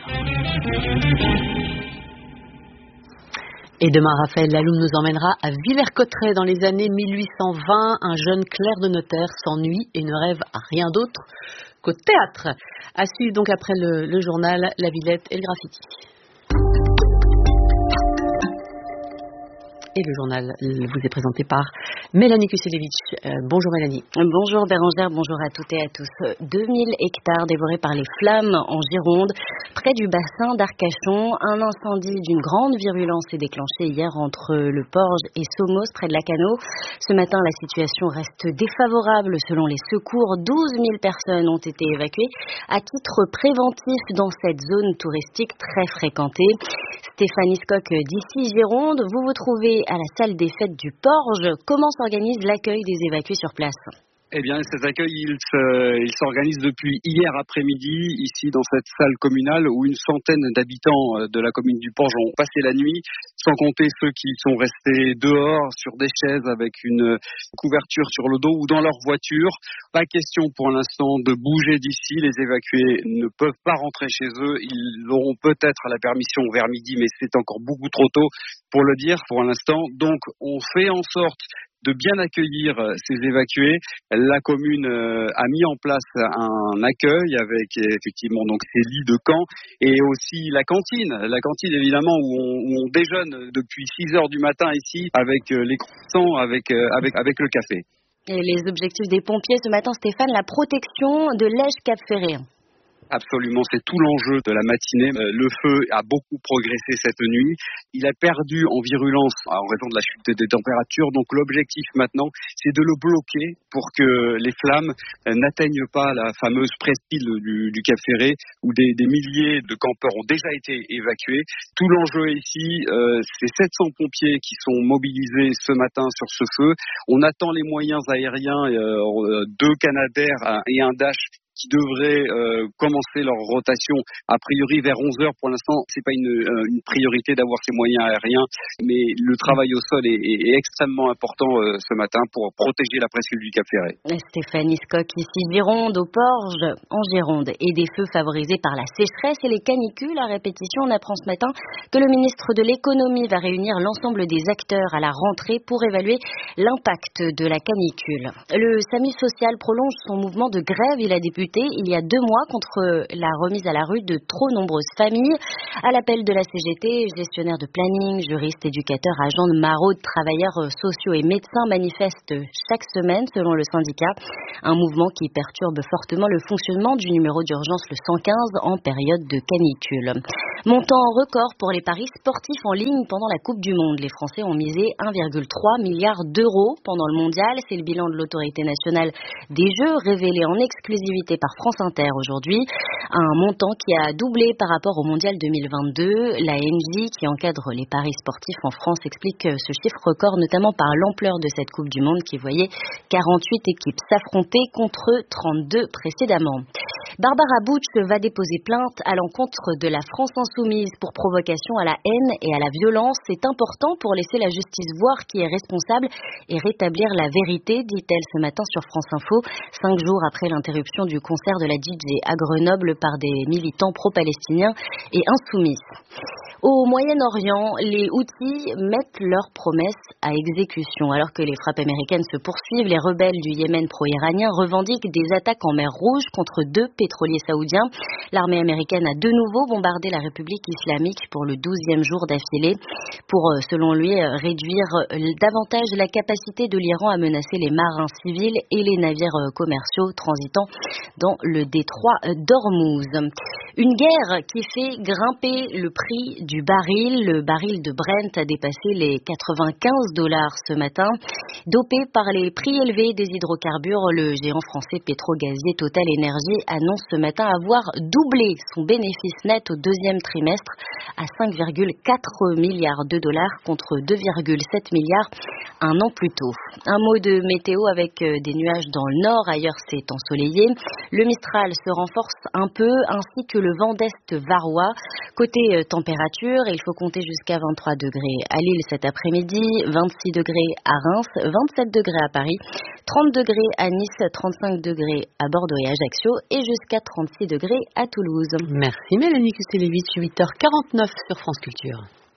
Et demain, Raphaël Laloum nous emmènera à Villers-Cotterêts dans les années mille huit cent vingt. Un jeune clerc de notaire s'ennuie et ne rêve à rien d'autre qu'au théâtre. À suivre donc après le, le journal, la Villette et le graffiti. Et le journal vous est présenté par Mélanie Kuselevich. Euh, bonjour Mélanie. Bonjour Bérangère, bonjour à toutes et à tous. deux mille hectares dévorés par les flammes en Gironde, près du bassin d'Arcachon. Un incendie d'une grande virulence s'est déclenché hier entre le Porge et Somos, près de Lacanau. Ce matin, la situation reste défavorable selon les secours. douze mille personnes ont été évacuées à titre préventif dans cette zone touristique très fréquentée. Stéphanie Scock d'ici Gironde, vous vous trouvez à la salle des fêtes du Porge. Comment s'organise l'accueil des évacués sur place ? Eh bien, cet accueil, il, se, il s'organise depuis hier après-midi, ici dans cette salle communale où une centaine d'habitants de la commune du Porge ont passé la nuit, sans compter ceux qui sont restés dehors sur des chaises avec une couverture sur le dos ou dans leur voiture. Pas question pour l'instant de bouger d'ici. Les évacués ne peuvent pas rentrer chez eux. Ils auront peut-être la permission vers midi, mais c'est encore beaucoup trop tôt pour le dire pour l'instant. Donc, on fait en sorte de bien accueillir ces évacués. La commune a mis en place un accueil avec effectivement donc ces lits de camp et aussi la cantine. La cantine évidemment où on, où on déjeune depuis six heures du matin ici avec les croissants, avec, avec, avec le café. Et les objectifs des pompiers ce matin, Stéphane, la protection de l'Ège Cap Ferré. Absolument, c'est tout l'enjeu de la matinée. Le feu a beaucoup progressé cette nuit. Il a perdu en virulence en raison de la chute des températures. Donc l'objectif maintenant, c'est de le bloquer pour que les flammes n'atteignent pas la fameuse presqu'île du, du Cap Ferret où des, des milliers de campeurs ont déjà été évacués. Tout l'enjeu ici, euh, c'est sept cents pompiers qui sont mobilisés ce matin sur ce feu. On attend les moyens aériens, euh, deux Canadair et un Dash qui devraient euh, commencer leur rotation a priori vers onze heures. Pour l'instant, c'est pas une, euh, une priorité d'avoir ces moyens aériens, mais le travail au sol est, est, est extrêmement important euh, ce matin pour protéger la presqu'île du Cap Ferret. Stéphanie Scock, ici Gironde, aux Porges, en Gironde, et des feux favorisés par la sécheresse et les canicules. À répétition, on apprend ce matin que le ministre de l'économie va réunir l'ensemble des acteurs à la rentrée pour évaluer l'impact de la canicule. Le SAMU social prolonge son mouvement de grève. Il a débuté il y a deux mois contre la remise à la rue de trop nombreuses familles. À l'appel de la C G T, gestionnaires de planning, juristes, éducateurs, agents de maraude, travailleurs sociaux et médecins manifestent chaque semaine, selon le syndicat. Un mouvement qui perturbe fortement le fonctionnement du numéro d'urgence le cent quinze en période de canicule. Montant record pour les paris sportifs en ligne pendant la Coupe du Monde. Les Français ont misé un virgule trois milliard d'euros pendant le mondial. C'est le bilan de l'autorité nationale des Jeux révélé en exclusivité par France Inter aujourd'hui. Un montant qui a doublé par rapport au mondial deux mille vingt-deux. La N J qui encadre les paris sportifs en France explique ce chiffre record notamment par l'ampleur de cette Coupe du Monde qui voyait quarante-huit équipes s'affronter contre trente-deux précédemment. Barbara Butch va déposer plainte à l'encontre de la France Insoumise pour provocation à la haine et à la violence. C'est important pour laisser la justice voir qui est responsable et rétablir la vérité, dit-elle ce matin sur France Info, cinq jours après l'interruption du concert de la D J à Grenoble par des militants pro-palestiniens et insoumis. Au Moyen-Orient, les Houthis mettent leurs promesses à exécution. Alors que les frappes américaines se poursuivent, les rebelles du Yémen pro-iranien revendiquent des attaques en mer Rouge contre deux pétroliers saoudiens. L'armée américaine a de nouveau bombardé la République islamique pour le douzième jour d'affilée pour, selon lui, réduire davantage la capacité de l'Iran à menacer les marins civils et les navires commerciaux transitant dans le détroit d'Ormuz. Une guerre qui fait grimper le prix du baril. Le baril de Brent a dépassé les quatre-vingt-quinze dollars ce matin. Dopé par les prix élevés des hydrocarbures, le géant français pétro-gazier Total Energy annonce ce matin avoir doublé son bénéfice net au deuxième trimestre à cinq virgule quatre milliards de dollars contre deux virgule sept milliards un an plus tôt. Un mot de météo avec des nuages dans le nord, ailleurs c'est ensoleillé. Le Mistral se renforce un peu ainsi que le vent d'est varois. Côté température, il faut compter jusqu'à vingt-trois degrés à Lille cet après-midi, vingt-six degrés à Reims, vingt-sept degrés à Paris, trente degrés à Nice, trente-cinq degrés à Bordeaux et Ajaccio et jusqu'à trente-six degrés à Toulouse. Merci Mélanie Kuselevich, huit heures quarante-neuf sur France Culture.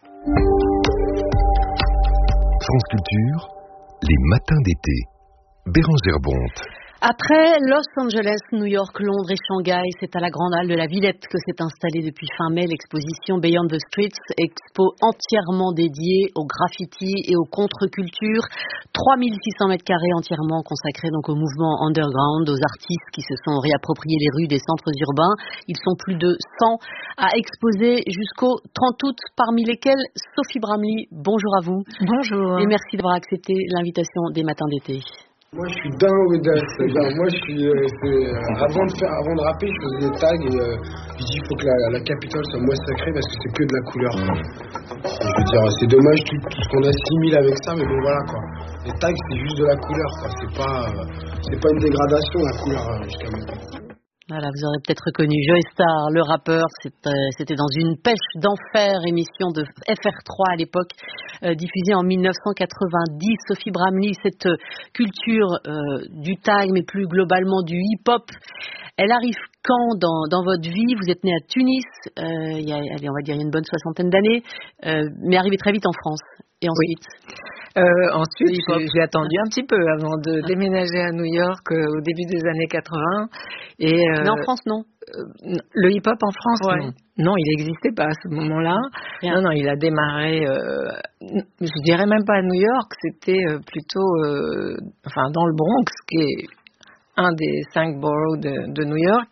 France Culture, les matins d'été. Bérangère Bonte. Après Los Angeles, New York, Londres et Shanghai, c'est à la Grande Halle de la Villette que s'est installée depuis fin mai l'exposition Beyond the Streets, expo entièrement dédiée au graffiti et aux contre-cultures. trois mille six cents mètres carrés entièrement consacrés donc au mouvement underground, aux artistes qui se sont réappropriés les rues des centres urbains. Ils sont plus de cent à exposer jusqu'au trente août, parmi lesquels Sophie Bramley. Bonjour à vous. Bonjour. Et merci d'avoir accepté l'invitation des matins d'été. Moi je suis dingue with that. Moi je suis euh, euh, avant de faire avant de rapper je faisais des tags et euh, je dis il faut que la, la capitale soit moins sacrée parce que c'est que de la couleur quoi. Je veux dire c'est dommage tout, tout ce qu'on assimile avec ça mais bon voilà quoi. Les tags c'est juste de la couleur quoi. C'est pas euh, c'est pas une dégradation la couleur euh, jusqu'à maintenant. Voilà, vous aurez peut-être reconnu Joey Starr, le rappeur. C'était, c'était dans une pêche d'enfer, émission de F R trois à l'époque, euh, diffusée en mille neuf cent quatre-vingt-dix. Sophie Bramley, cette culture euh, du tag, mais plus globalement du hip-hop, elle arrive quand dans, dans votre vie? Vous êtes née à Tunis, euh, il y a, allez, on va dire il y a une bonne soixantaine d'années, euh, mais arrivée très vite en France. Et ensuite oui. euh, Ensuite, j'ai, j'ai attendu un petit peu avant de ah. déménager à New York euh, au début des années quatre-vingts. Et, euh, mais en France, non euh, Le hip-hop en France, ouais. non. Non, il n'existait pas à ce moment-là. Rien. Non, non, il a démarré, euh, je dirais même pas à New York, c'était euh, plutôt euh, enfin, dans le Bronx, qui est un des cinq boroughs de, de New York.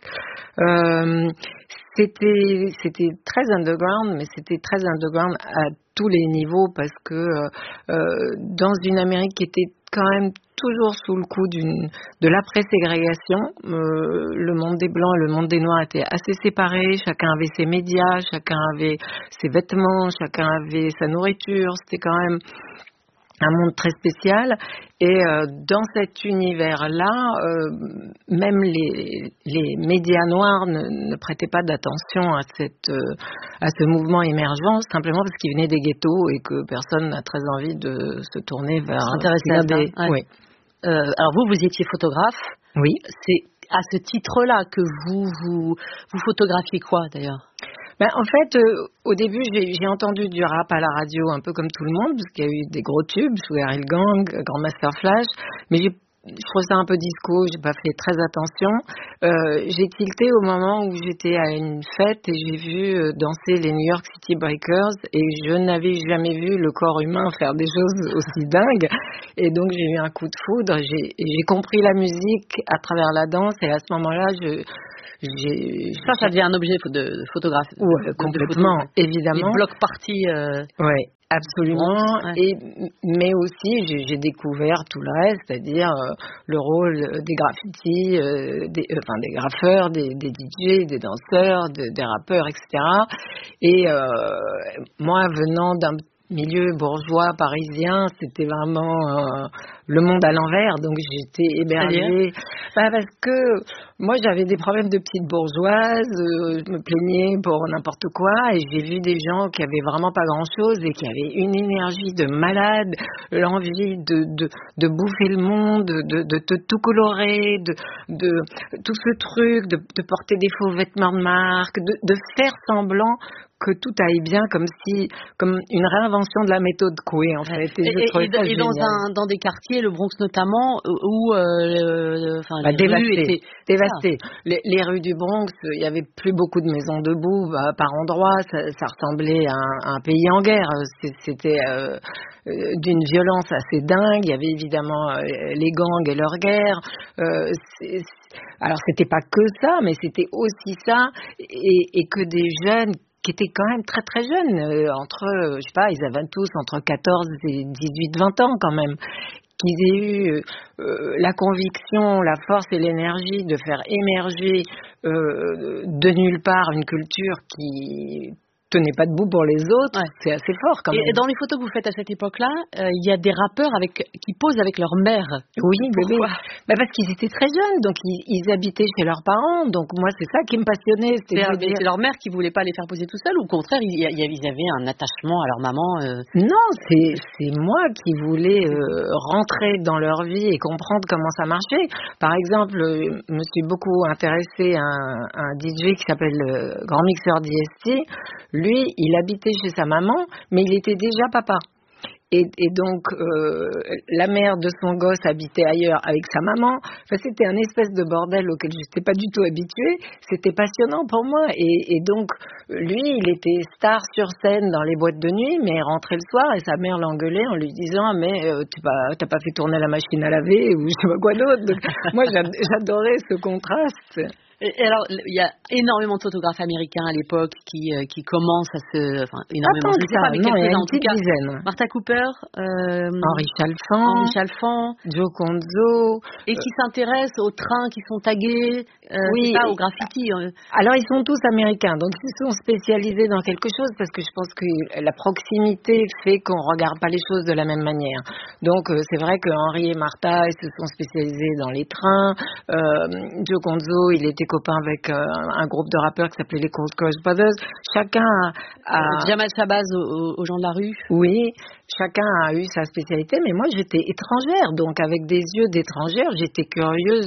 Euh, c'était, c'était très underground, mais c'était très underground à tous les niveaux parce que euh, dans une Amérique qui était quand même toujours sous le coup d'une, de l'après-ségrégation, euh, le monde des Blancs et le monde des Noirs étaient assez séparés, chacun avait ses médias, chacun avait ses vêtements, chacun avait sa nourriture, c'était quand même un monde très spécial. Et euh, dans cet univers-là, euh, même les, les médias noirs ne, ne prêtaient pas d'attention à, cette, euh, à ce mouvement émergent, simplement parce qu'ils venaient des ghettos et que personne n'a très envie de se tourner vers... S'intéresser à des... ça. Ouais. Oui. Euh, alors vous, vous étiez photographe. Oui. C'est à ce titre-là que vous, vous, vous photographiez quoi d'ailleurs? Ben, en fait, euh, au début, j'ai, j'ai entendu du rap à la radio, un peu comme tout le monde, parce qu'il y a eu des gros tubes, Sugar Hill Gang, Grandmaster Flash, mais j'ai, je trouve ça un peu disco, j'ai pas fait très attention. Euh, j'ai tilté au moment où j'étais à une fête et j'ai vu euh, danser les New York City Breakers et je n'avais jamais vu le corps humain faire des choses aussi dingues. Et donc, j'ai eu un coup de foudre, j'ai, j'ai compris la musique à travers la danse et à ce moment-là, je... J'ai, ça, ça devient un objet de photographe. Ouais, complètement, photo, évidemment. Les blocs parties. Euh, oui, absolument. Ouais. Et, mais aussi, j'ai, j'ai découvert tout le reste, c'est-à-dire euh, le rôle des graffitis, euh, des, euh, enfin des graffeurs, des, des D J, des danseurs, de, des rappeurs, et cetera. Et euh, moi, venant d'un milieu bourgeois parisien, c'était vraiment euh, le monde à l'envers, donc j'étais émerveillée. Bah, parce que moi j'avais des problèmes de petite bourgeoise, euh, je me plaignais pour n'importe quoi et j'ai vu des gens qui avaient vraiment pas grand chose et qui avaient une énergie de malade, l'envie de, de, de bouffer le monde, de, de, de tout colorer, de, de tout ce truc, de, de porter des faux vêtements de marque, de, de faire semblant que tout aille bien, comme si, comme une réinvention de la méthode Coué, en fait. Et, et, et, et, et dans, un, dans des quartiers, le Bronx notamment, où euh, le, enfin, bah, les dévasté, rues étaient dévasté. Les, les rues du Bronx, il y avait plus beaucoup de maisons debout, bah, par endroits, ça, ça ressemblait à un, à un pays en guerre. C'était euh, d'une violence assez dingue. Il y avait évidemment euh, les gangs et leur guerre. Euh, c'est, alors c'était pas que ça, mais c'était aussi ça, et, et que des jeunes qui étaient quand même très très jeunes, euh, entre, euh, je sais pas, ils avaient tous entre quatorze et dix-huit vingt ans quand même, qu'ils aient eu euh, la conviction, la force et l'énergie de faire émerger euh, de nulle part une culture qui tenait pas debout pour les autres, ouais. C'est assez fort quand même. Et dans les photos que vous faites à cette époque-là, il euh, y a des rappeurs avec, qui posent avec leur mère. Oui, pourquoi? Bah parce qu'ils étaient très jeunes, donc ils, ils habitaient chez leurs parents, donc moi c'est ça qui me passionnait. C'était c'est, dire... c'est leur mère qui voulait pas les faire poser tout seuls, ou au contraire ils, y a, ils avaient un attachement à leur maman euh... Non, c'est, c'est moi qui voulais euh, rentrer dans leur vie et comprendre comment ça marchait. Par exemple, euh, je me suis beaucoup intéressée à un, un D J qui s'appelle le Grand Mixeur D S T. Lui, il habitait chez sa maman, mais il était déjà papa. Et, et donc, euh, la mère de son gosse habitait ailleurs avec sa maman. Enfin, c'était un espèce de bordel auquel je n'étais pas du tout habituée. C'était passionnant pour moi. Et, et donc, lui, il était star sur scène dans les boîtes de nuit, mais rentrait le soir et sa mère l'engueulait en lui disant « Mais euh, tu n'as pas, pas fait tourner la machine à laver » ou je sais pas quoi d'autre. Donc, moi, j'adorais ce contraste. Et alors, il y a énormément de photographes américains à l'époque qui, euh, qui commencent à se... Enfin, énormément, je ne sais pas, mais quelques-uns en tout cas. Dizaine. Martha Cooper, euh, Henri Chalfant, Henri Chalfant, Joe Conzo. Et qui euh, s'intéressent aux trains qui sont tagués, euh, oui, c'est ça, aux graffitis. Euh. Alors, ils sont tous américains, donc ils sont spécialisés dans quelque chose parce que je pense que la proximité fait qu'on ne regarde pas les choses de la même manière. Donc, euh, c'est vrai que Henri et Martha, ils se sont spécialisés dans les trains. Euh, Joe Conzo, il était copain avec euh, un groupe de rappeurs qui s'appelait les Cold Crush Brothers. Chacun a... a... Jamal Shabazz aux, aux gens de la rue. Oui, chacun a eu sa spécialité, mais moi j'étais étrangère, donc avec des yeux d'étrangère, j'étais curieuse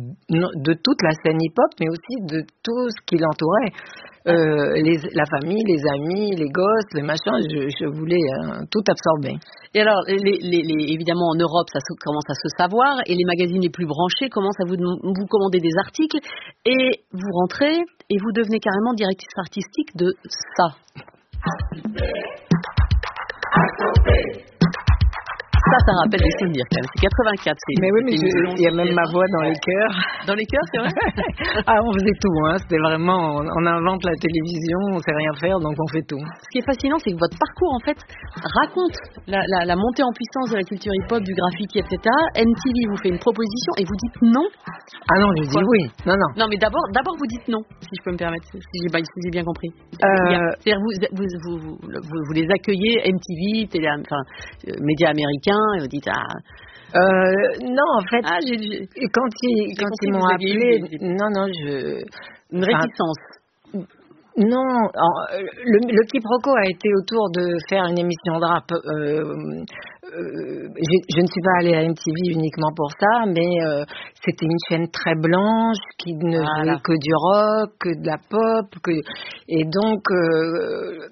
de toute la scène hip-hop, mais aussi de tout ce qui l'entourait. Euh, les, la famille, les amis, les gosses, les machins, je, je voulais euh, tout absorber. Et alors, les, les, les, évidemment en Europe, ça se, commence à se savoir, et les magazines les plus branchés commencent à vous, vous commander des articles, et vous rentrez, et vous devenez carrément directrice artistique de ça. Ça, ça rappelle des souvenirs quand même. C'est quatre-vingt-quatre. C'est, mais oui, mais il y a même ma voix dans les cœurs. Dans les cœurs, c'est vrai. Ah, on faisait tout, hein. C'était vraiment, on, on invente la télévision, on sait rien faire, donc on fait tout. Ce qui est fascinant, c'est que votre parcours, en fait, raconte la, la, la montée en puissance de la culture hip-hop, du graffiti, et cetera. M T V vous fait une proposition et vous dites non. Ah non, je dis oui. Non, non. Non, mais d'abord, d'abord vous dites non, si je peux me permettre, si j'ai, si j'ai bien compris. Euh... C'est-à-dire vous, vous, vous, vous, vous, vous les accueillez, M T V, télé, enfin, euh, médias américains, et vous dites ah. Euh, non, en fait, ah, j'ai, j'ai, quand ils, quand ils m'ont appelé, eu, non, non, je... Une réticence. Enfin, non, le, le quiproquo a été autour de faire une émission de rap. Euh, euh, je, je ne suis pas allée à M T V uniquement pour ça, mais euh, c'était une chaîne très blanche qui ne voilà. jouait que du rock, que de la pop, que, et donc... Euh,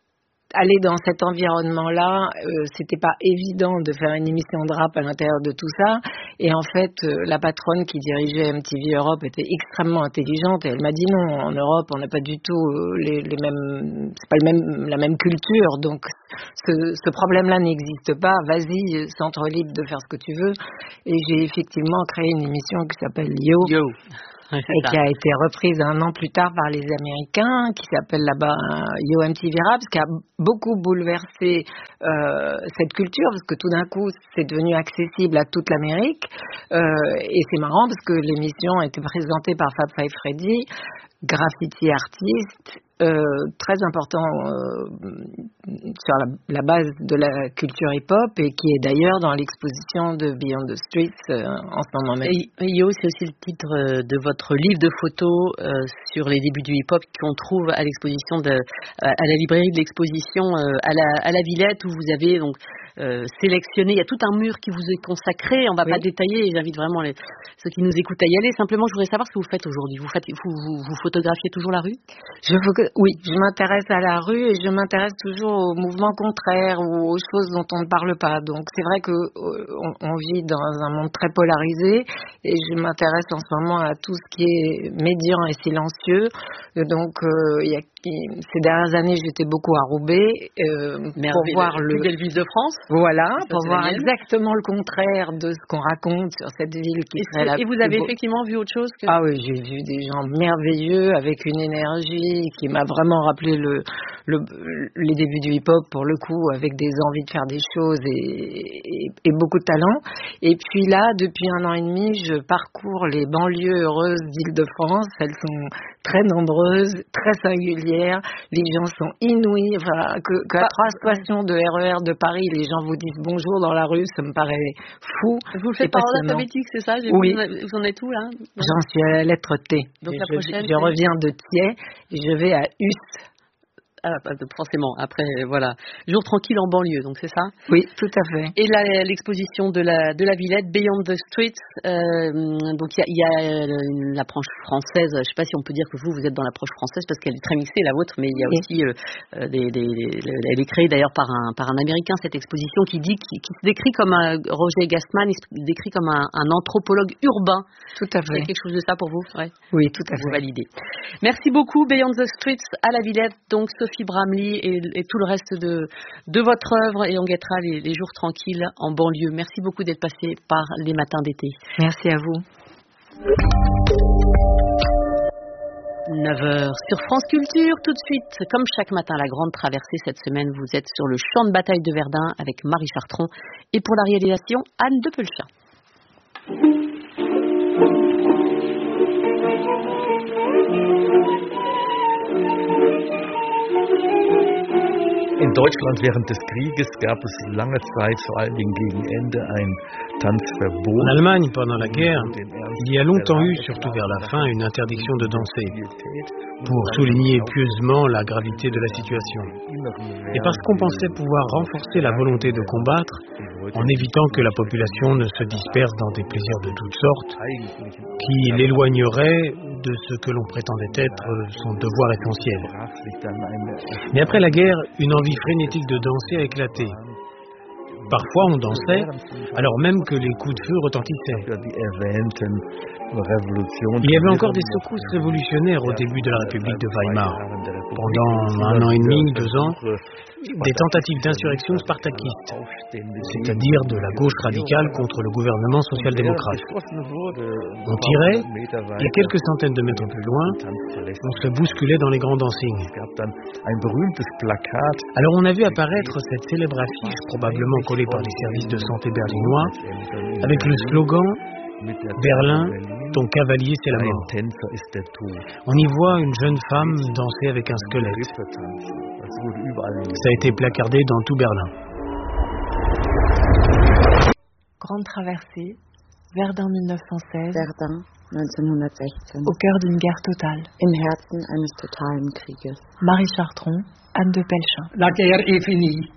aller dans cet environnement-là, euh, c'était pas évident de faire une émission de rap à l'intérieur de tout ça. Et en fait, euh, la patronne qui dirigeait M T V Europe était extrêmement intelligente et elle m'a dit non, en Europe, on n'a pas du tout euh, les, les mêmes, c'est pas le même, la même culture, donc ce, ce problème-là n'existe pas. Vas-y, centre libre de faire ce que tu veux. Et j'ai effectivement créé une émission qui s'appelle Yo. Yo. Et qui a été reprise un an plus tard par les Américains, qui s'appelle là-bas Yo M T V Rap, qui a beaucoup bouleversé euh, cette culture, parce que tout d'un coup, c'est devenu accessible à toute l'Amérique. Euh, et c'est marrant, parce que l'émission était présentée par Fab Five Freddy, graffiti artiste, euh, très important euh, sur la, la base de la culture hip-hop et qui est d'ailleurs dans l'exposition de Beyond the Streets euh, en ce moment même. Et Yo, c'est aussi le titre de votre livre de photos euh, sur les débuts du hip-hop qu'on trouve à l'exposition de, à la librairie de l'exposition euh, à, la, à la Villette, où vous avez donc euh, sélectionné, il y a tout un mur qui vous est consacré, on ne va oui. pas détailler, j'invite vraiment les, ceux qui nous écoutent à y aller. Simplement, je voudrais savoir ce que vous faites aujourd'hui. Vous, faites, vous, vous, vous photographiez toujours la rue? Je Oui, je m'intéresse à la rue et je m'intéresse toujours aux mouvements contraires ou aux choses dont on ne parle pas. Donc c'est vrai qu'on on vit dans un monde très polarisé et je m'intéresse en ce moment à tout ce qui est médian et silencieux. Donc euh, il y a, ces dernières années, j'étais beaucoup à Roubaix euh, pour voir la le plus belle ville de France. Voilà, pour voir exactement le contraire de ce qu'on raconte sur cette ville qui et serait la. Et vous avez beau... effectivement vu autre chose que... Ah oui, j'ai vu des gens merveilleux avec une énergie qui m'a vraiment rappelé le, le, les débuts du hip-hop pour le coup, avec des envies de faire des choses et, et, et beaucoup de talent. Et puis là, depuis un an et demi, je parcours les banlieues heureuses d'Île-de-France. Elles sont très nombreuses, très singulières. Les gens sont inouïs. Enfin, que, qu'à bah, trois stations de R E R de Paris, les gens vous disent bonjour dans la rue, ça me paraît fou. Vous le faites par ordre alphabétique, c'est ça? J'ai Oui. Vous, vous en êtes où là? J'en suis à la lettre T. Donc je, la prochaine, je, je reviens de Thiers et je vais à Us. Ah, forcément. Après, voilà. Jour tranquille en banlieue, donc c'est ça? Oui, tout à fait. Et la, l'exposition de la, de la Villette, Beyond the Streets, euh, donc il y a, y a l'approche française. Je ne sais pas si on peut dire que vous, vous êtes dans l'approche française parce qu'elle est très mixée, la vôtre, mais il y a oui. aussi euh, des, des, des, elle est créée d'ailleurs par un, par un Américain, cette exposition, qui dit, qui, qui se décrit comme un, Roger Gastman, il se décrit comme un, un anthropologue urbain. Tout à fait. Il y a quelque chose de ça pour vous? Ouais. Oui, tout à vous fait. Validez. Merci beaucoup, Beyond the Streets à la Villette, donc Sophie Bramley et, et tout le reste de, de votre œuvre, et on guettera les, les jours tranquilles en banlieue. Merci beaucoup d'être passé par les matins d'été. Merci à vous. neuf heures sur France Culture, tout de suite, comme chaque matin, la grande traversée. Cette semaine, vous êtes sur le champ de bataille de Verdun avec Marie Chartron, et pour la réalisation, Anne de Pelchat. In Deutschland während des Krieges gab es lange Zeit, vor allen Dingen gegen Ende, ein Tanzverbot. En Allemagne, pendant la guerre, il y a longtemps eu, surtout vers la fin, une interdiction de danser, pour souligner pieusement la gravité de la situation. Et parce qu'on pensait pouvoir renforcer la volonté de combattre, en évitant que la population ne se disperse dans des plaisirs de toutes sortes, qui l'éloigneraient de ce que l'on prétendait être son devoir essentiel. Mais après la guerre, une envie frénétique de danser a éclaté. Parfois on dansait, alors même que les coups de feu retentissaient. Il y avait encore des secousses révolutionnaires au début de la République de Weimar. Pendant un an et demi, deux ans, des tentatives d'insurrection spartakistes, c'est-à-dire de la gauche radicale contre le gouvernement social-démocrate. On tirait, et quelques centaines de mètres plus loin, on se bousculait dans les grands dancings. Alors on a vu apparaître cette célèbre affiche, probablement collée par les services de santé berlinois, avec le slogan « Berlin, ton cavalier c'est la mort ». On y voit une jeune femme danser avec un squelette. Ça a été placardé dans tout Berlin. Grande traversée, Verdun mille neuf cent seize. Verdun neunzehnhundertsechzehn. Au cœur d'une guerre totale. Im Herzen eines totalen Krieges. Marie Chartron, Anne de Pelchin. La guerre est finie.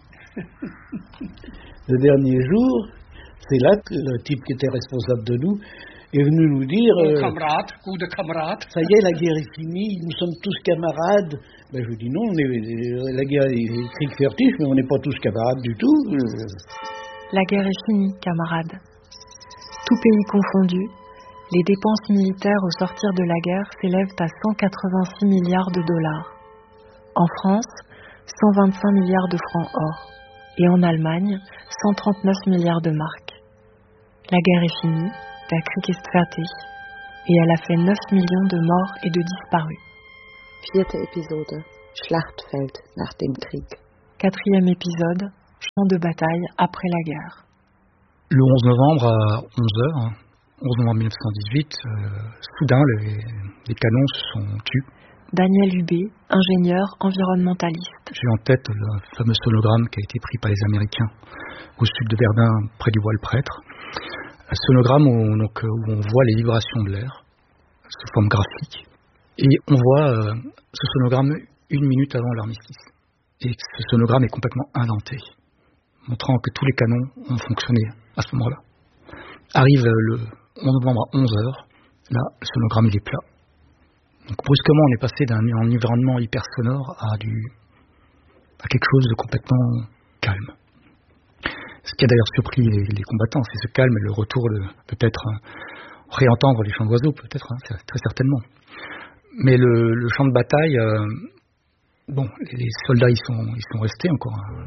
Le dernier jour, c'est là que le type qui était responsable de nous est venu nous dire euh, camarade, coup de camarade. Ça y est, la guerre est finie, nous sommes tous camarades. Ben, je dis non, on est, la guerre est Krieg fertig, mais on n'est pas tous camarades du tout. La guerre est finie, camarades. Tout pays confondu, les dépenses militaires au sortir de la guerre s'élèvent à cent quatre-vingt-six milliards de dollars. En France, cent vingt-cinq milliards de francs or. Et en Allemagne, cent trente-neuf milliards de marques. La guerre est finie, der Krieg ist fertig, et elle a fait neuf millions de morts et de disparus. Vierte Episode, Schlachtfeld nach dem Krieg. Quatrième épisode, champ de bataille après la guerre. Le onze novembre à onze heures, onze novembre mille neuf cent dix-huit, euh, soudain les, les canons se sont tus. Daniel Hubé, ingénieur environnementaliste. J'ai en tête le fameux sonogramme qui a été pris par les Américains au sud de Verdun, près du Voile-Prêtre. Un sonogramme où, donc, où on voit les vibrations de l'air sous forme graphique. Et on voit euh, ce sonogramme une minute avant l'armistice. Et ce sonogramme est complètement inventé, montrant que tous les canons ont fonctionné à ce moment-là. Arrive le onze novembre à onze heures, là, le sonogramme il est plat. Donc brusquement, on est passé d'un environnement hyper sonore à, du, à quelque chose de complètement calme. Ce qui a d'ailleurs surpris les, les combattants, c'est ce calme et le retour de peut-être euh, réentendre les chants d'oiseaux, peut-être, hein, très certainement. Mais le, le champ de bataille, euh, bon, les soldats ils sont, ils sont restés encore. Hein.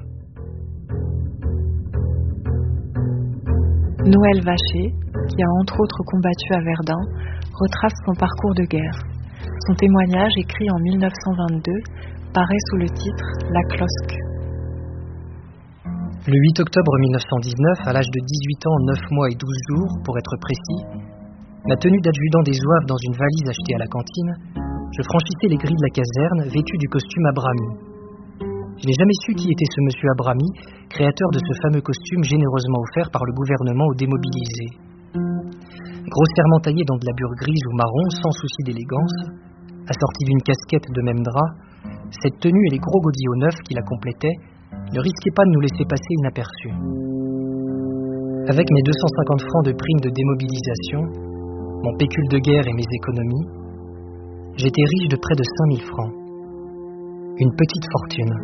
Noël Vacher, qui a entre autres combattu à Verdun, retrace son parcours de guerre. Son témoignage, écrit en mille neuf cent vingt-deux, paraît sous le titre « La Closque ». Le huit octobre mille neuf cent dix-neuf, à l'âge de dix-huit ans, neuf mois et douze jours, pour être précis, la tenue d'adjudant des zouaves dans une valise achetée à la cantine, je franchissais les grilles de la caserne, vêtu du costume Abrami. Je n'ai jamais su qui était ce monsieur Abrami, créateur de ce fameux costume généreusement offert par le gouvernement aux démobilisés. Grossièrement taillé dans de la bure grise ou marron, sans souci d'élégance, assortie d'une casquette de même drap, cette tenue et les gros godillots neufs qui la complétaient ne risquaient pas de nous laisser passer inaperçus. Avec mes deux cent cinquante francs de prime de démobilisation, mon pécule de guerre et mes économies, j'étais riche de près de cinq mille francs. Une petite fortune.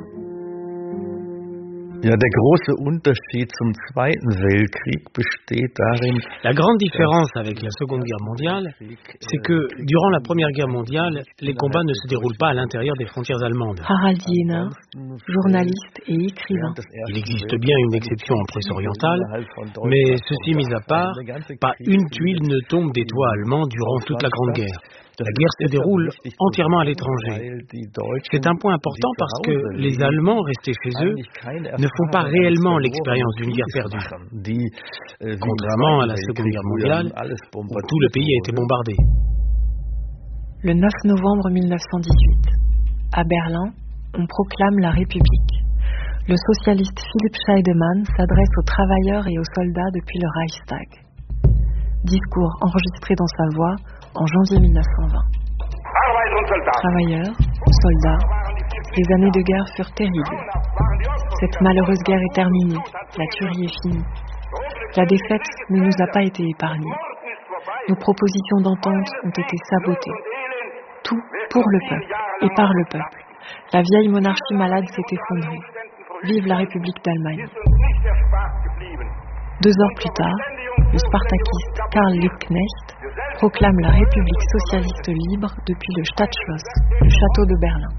Ja, der große Unterschied zum Zweiten Weltkrieg besteht darin. La grande différence avec la Seconde Guerre mondiale, c'est que durant la Première Guerre mondiale, les combats ne se déroulent pas à l'intérieur des frontières allemandes. Harald Jehner, journaliste et écrivain. Il existe bien une exception en Prusse orientale, mais ceci mis à part, pas une tuile ne tombe des toits allemands durant toute la Grande Guerre. La guerre se déroule entièrement à l'étranger. C'est un point important parce que les Allemands restés chez eux ne font pas réellement l'expérience d'une guerre perdue, contrairement à la Seconde Guerre mondiale où tout le pays a été bombardé. Le neuf novembre mille neuf cent dix-huit, à Berlin, on proclame la République. Le socialiste Philipp Scheidemann s'adresse aux travailleurs et aux soldats depuis le Reichstag. Discours enregistré dans sa voix en janvier mille neuf cent vingt. Travailleurs, soldats, les années de guerre furent terribles. Cette malheureuse guerre est terminée, la tuerie est finie. La défaite ne nous a pas été épargnée. Nos propositions d'entente ont été sabotées. Tout pour le peuple et par le peuple. La vieille monarchie malade s'est effondrée. Vive la République d'Allemagne. Deux heures plus tard, le spartakiste Karl Liebknecht proclame la République socialiste libre depuis le Stadtschloss, le château de Berlin.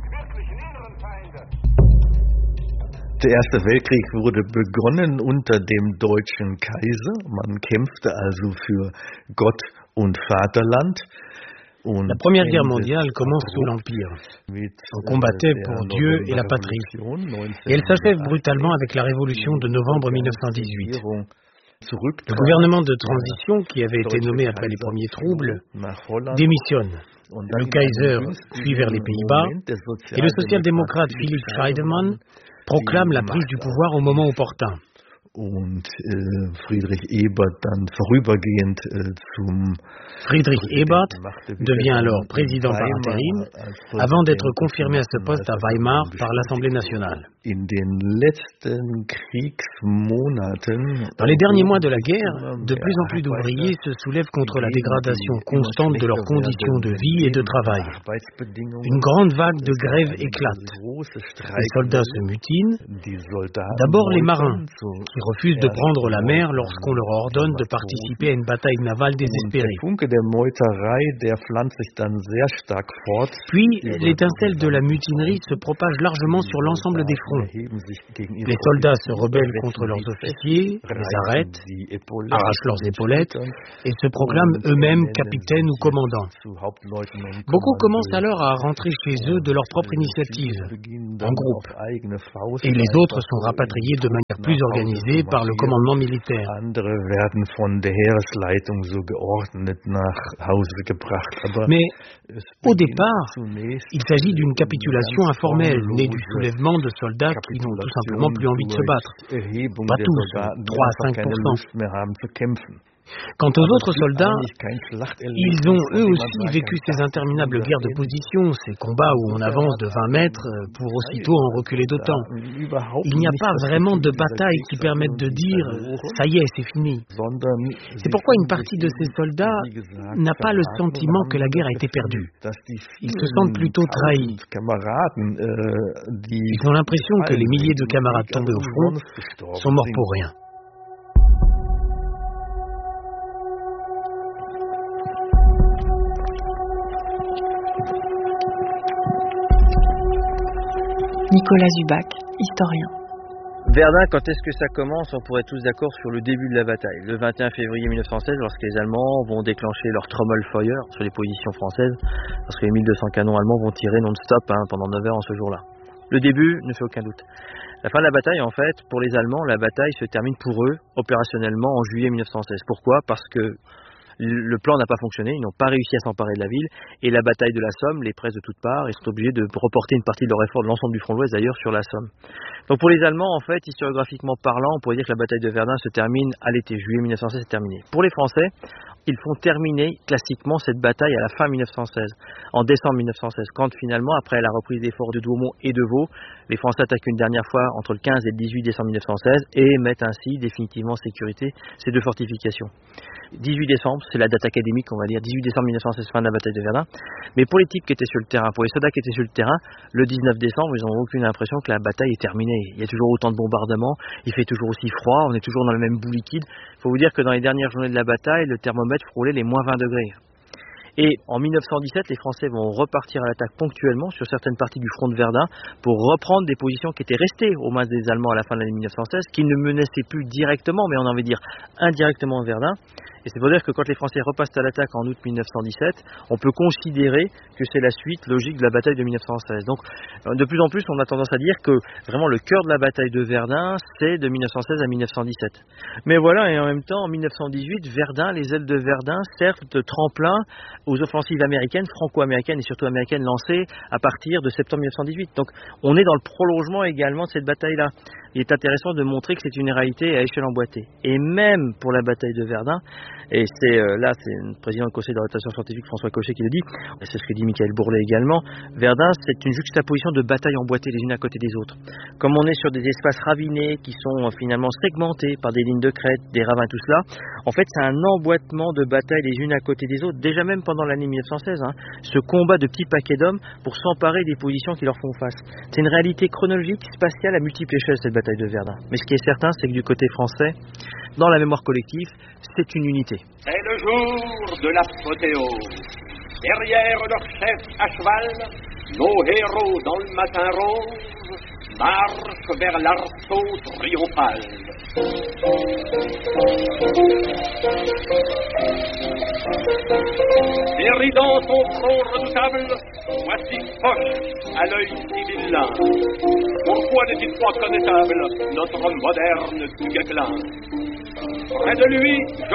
Der Erste Weltkrieg wurde begonnen unter dem deutschen Kaiser. Man kämpfte also für Gott und Vaterland. La Première Guerre mondiale commence sous l'Empire. On combattait pour Dieu et la patrie. Et elle s'achève brutalement avec la Révolution de novembre mille neuf cent dix-huit. Le gouvernement de transition, qui avait été nommé après les premiers troubles, démissionne. Le Kaiser fuit vers les Pays-Bas et le social-démocrate Philipp Scheidemann proclame la prise du pouvoir au moment opportun. Und äh, Friedrich Ebert dann vorübergehend äh, zum Friedrich Ebert devient alors président par intérim avant d'être confirmé à ce poste à Weimar par l'Assemblée nationale. In den letzten Kriegsmonaten, Dans les derniers mois de la guerre, de plus en plus d'ouvriers se soulèvent contre la dégradation constante de leurs conditions de vie et de travail. Une grande vague de grève éclate. Les soldats se mutinent, d'abord les marins, qui refusent de prendre la mer lorsqu'on leur ordonne de participer à une bataille navale désespérée. Puis, l'étincelle de la mutinerie se propage largement sur l'ensemble des fronts. Les soldats se rebellent contre leurs officiers, les arrêtent, arrachent leurs épaulettes et se proclament eux-mêmes capitaines ou commandants. Beaucoup commencent alors à rentrer chez eux de leur propre initiative, en groupe, et les autres sont rapatriés de manière plus organisée par le commandement militaire. Mais au départ, il s'agit d'une capitulation informelle, née du soulèvement de soldats qui n'ont tout simplement plus envie de se battre. Pas tous, trois à cinq pour cent. Quant aux autres soldats, ils ont eux aussi vécu ces interminables guerres de position, ces combats où on avance de vingt mètres pour aussitôt en reculer d'autant. Il n'y a pas vraiment de bataille qui permette de dire « ça y est, c'est fini ». C'est pourquoi une partie de ces soldats n'a pas le sentiment que la guerre a été perdue. Ils se sentent plutôt trahis. Ils ont l'impression que les milliers de camarades tombés au front sont morts pour rien. Nicolas Zubac, historien. Verdun, quand est-ce que ça commence? On pourrait être tous d'accord sur le début de la bataille. Le vingt et un février mille neuf cent seize, lorsque les Allemands vont déclencher leur Trommelfeuer sur les positions françaises, lorsque les mille deux cents canons allemands vont tirer non-stop hein, pendant neuf heures en ce jour-là. Le début ne fait aucun doute. La fin de la bataille, en fait, pour les Allemands, la bataille se termine pour eux, opérationnellement, en juillet mille neuf cent seize. Pourquoi? Parce que le plan n'a pas fonctionné, ils n'ont pas réussi à s'emparer de la ville, et la bataille de la Somme les presse de toutes parts, ils sont obligés de reporter une partie de leur effort de l'ensemble du front de l'Ouest d'ailleurs sur la Somme. Donc pour les Allemands, en fait, historiographiquement parlant, on pourrait dire que la bataille de Verdun se termine à l'été, juillet mille neuf cent seize est terminée. Pour les Français, ils font terminer classiquement cette bataille à la fin mille neuf cent seize, en décembre mille neuf cent seize, quand finalement, après la reprise des forts de Douaumont et de Vaux, les Français attaquent une dernière fois entre le quinze et le dix-huit décembre mille neuf cent seize et mettent ainsi définitivement en sécurité ces deux fortifications. dix-huit décembre, c'est la date académique, on va dire, dix-huit décembre mille neuf cent seize, fin de la bataille de Verdun. Mais pour les types qui étaient sur le terrain, pour les soldats qui étaient sur le terrain, le dix-neuf décembre, ils n'ont aucune impression que la bataille est terminée. Il y a toujours autant de bombardements, il fait toujours aussi froid, on est toujours dans le même bout liquide. Il faut vous dire que dans les dernières journées de la bataille, le thermomètre frôlait les moins vingt degrés. Et en mille neuf cent dix-sept, les Français vont repartir à l'attaque ponctuellement sur certaines parties du front de Verdun pour reprendre des positions qui étaient restées aux mains des Allemands à la fin de l'année mille neuf cent seize, qui ne menaçaient plus directement, mais on a envie de dire indirectement Verdun. Et c'est pour dire que quand les Français repassent à l'attaque en août mille neuf cent dix-sept, on peut considérer que c'est la suite logique de la bataille de mille neuf cent seize. Donc de plus en plus, on a tendance à dire que vraiment le cœur de la bataille de Verdun, c'est de mille neuf cent seize à mille neuf cent dix-sept. Mais voilà, et en même temps, en mille neuf cent dix-huit, Verdun, les ailes de Verdun servent de tremplin aux offensives américaines, franco-américaines et surtout américaines lancées à partir de septembre mille neuf cent dix-huit. Donc on est dans le prolongement également de cette bataille-là. Il est intéressant de montrer que c'est une réalité à échelle emboîtée. Et même pour la bataille de Verdun, et c'est euh, là, c'est le président du conseil d'orientation scientifique, François Cochet, qui le dit, et c'est ce que dit Michael Bourlet également, Verdun, c'est une juxtaposition de batailles emboîtées les unes à côté des autres. Comme on est sur des espaces ravinés qui sont euh, finalement segmentés par des lignes de crête, des ravins, tout cela, en fait, c'est un emboîtement de batailles les unes à côté des autres, déjà même pendant l'année mille neuf cent seize, hein, ce combat de petits paquets d'hommes pour s'emparer des positions qui leur font face. C'est une réalité chronologique, spatiale à multiples échelles, cette bataille de Verdun. Mais ce qui est certain, c'est que du côté français, dans la mémoire collective, c'est une unité l'unité. C'est le jour de l'apothéose. Derrière leur chef à cheval, nos héros dans le matin rose marchent vers l'arceau triomphal. Déridant son front redoutable, voici Foch à l'œil si vilain. Pourquoi n'est-il pas connétable, notre moderne Duguesclin? Près de lui,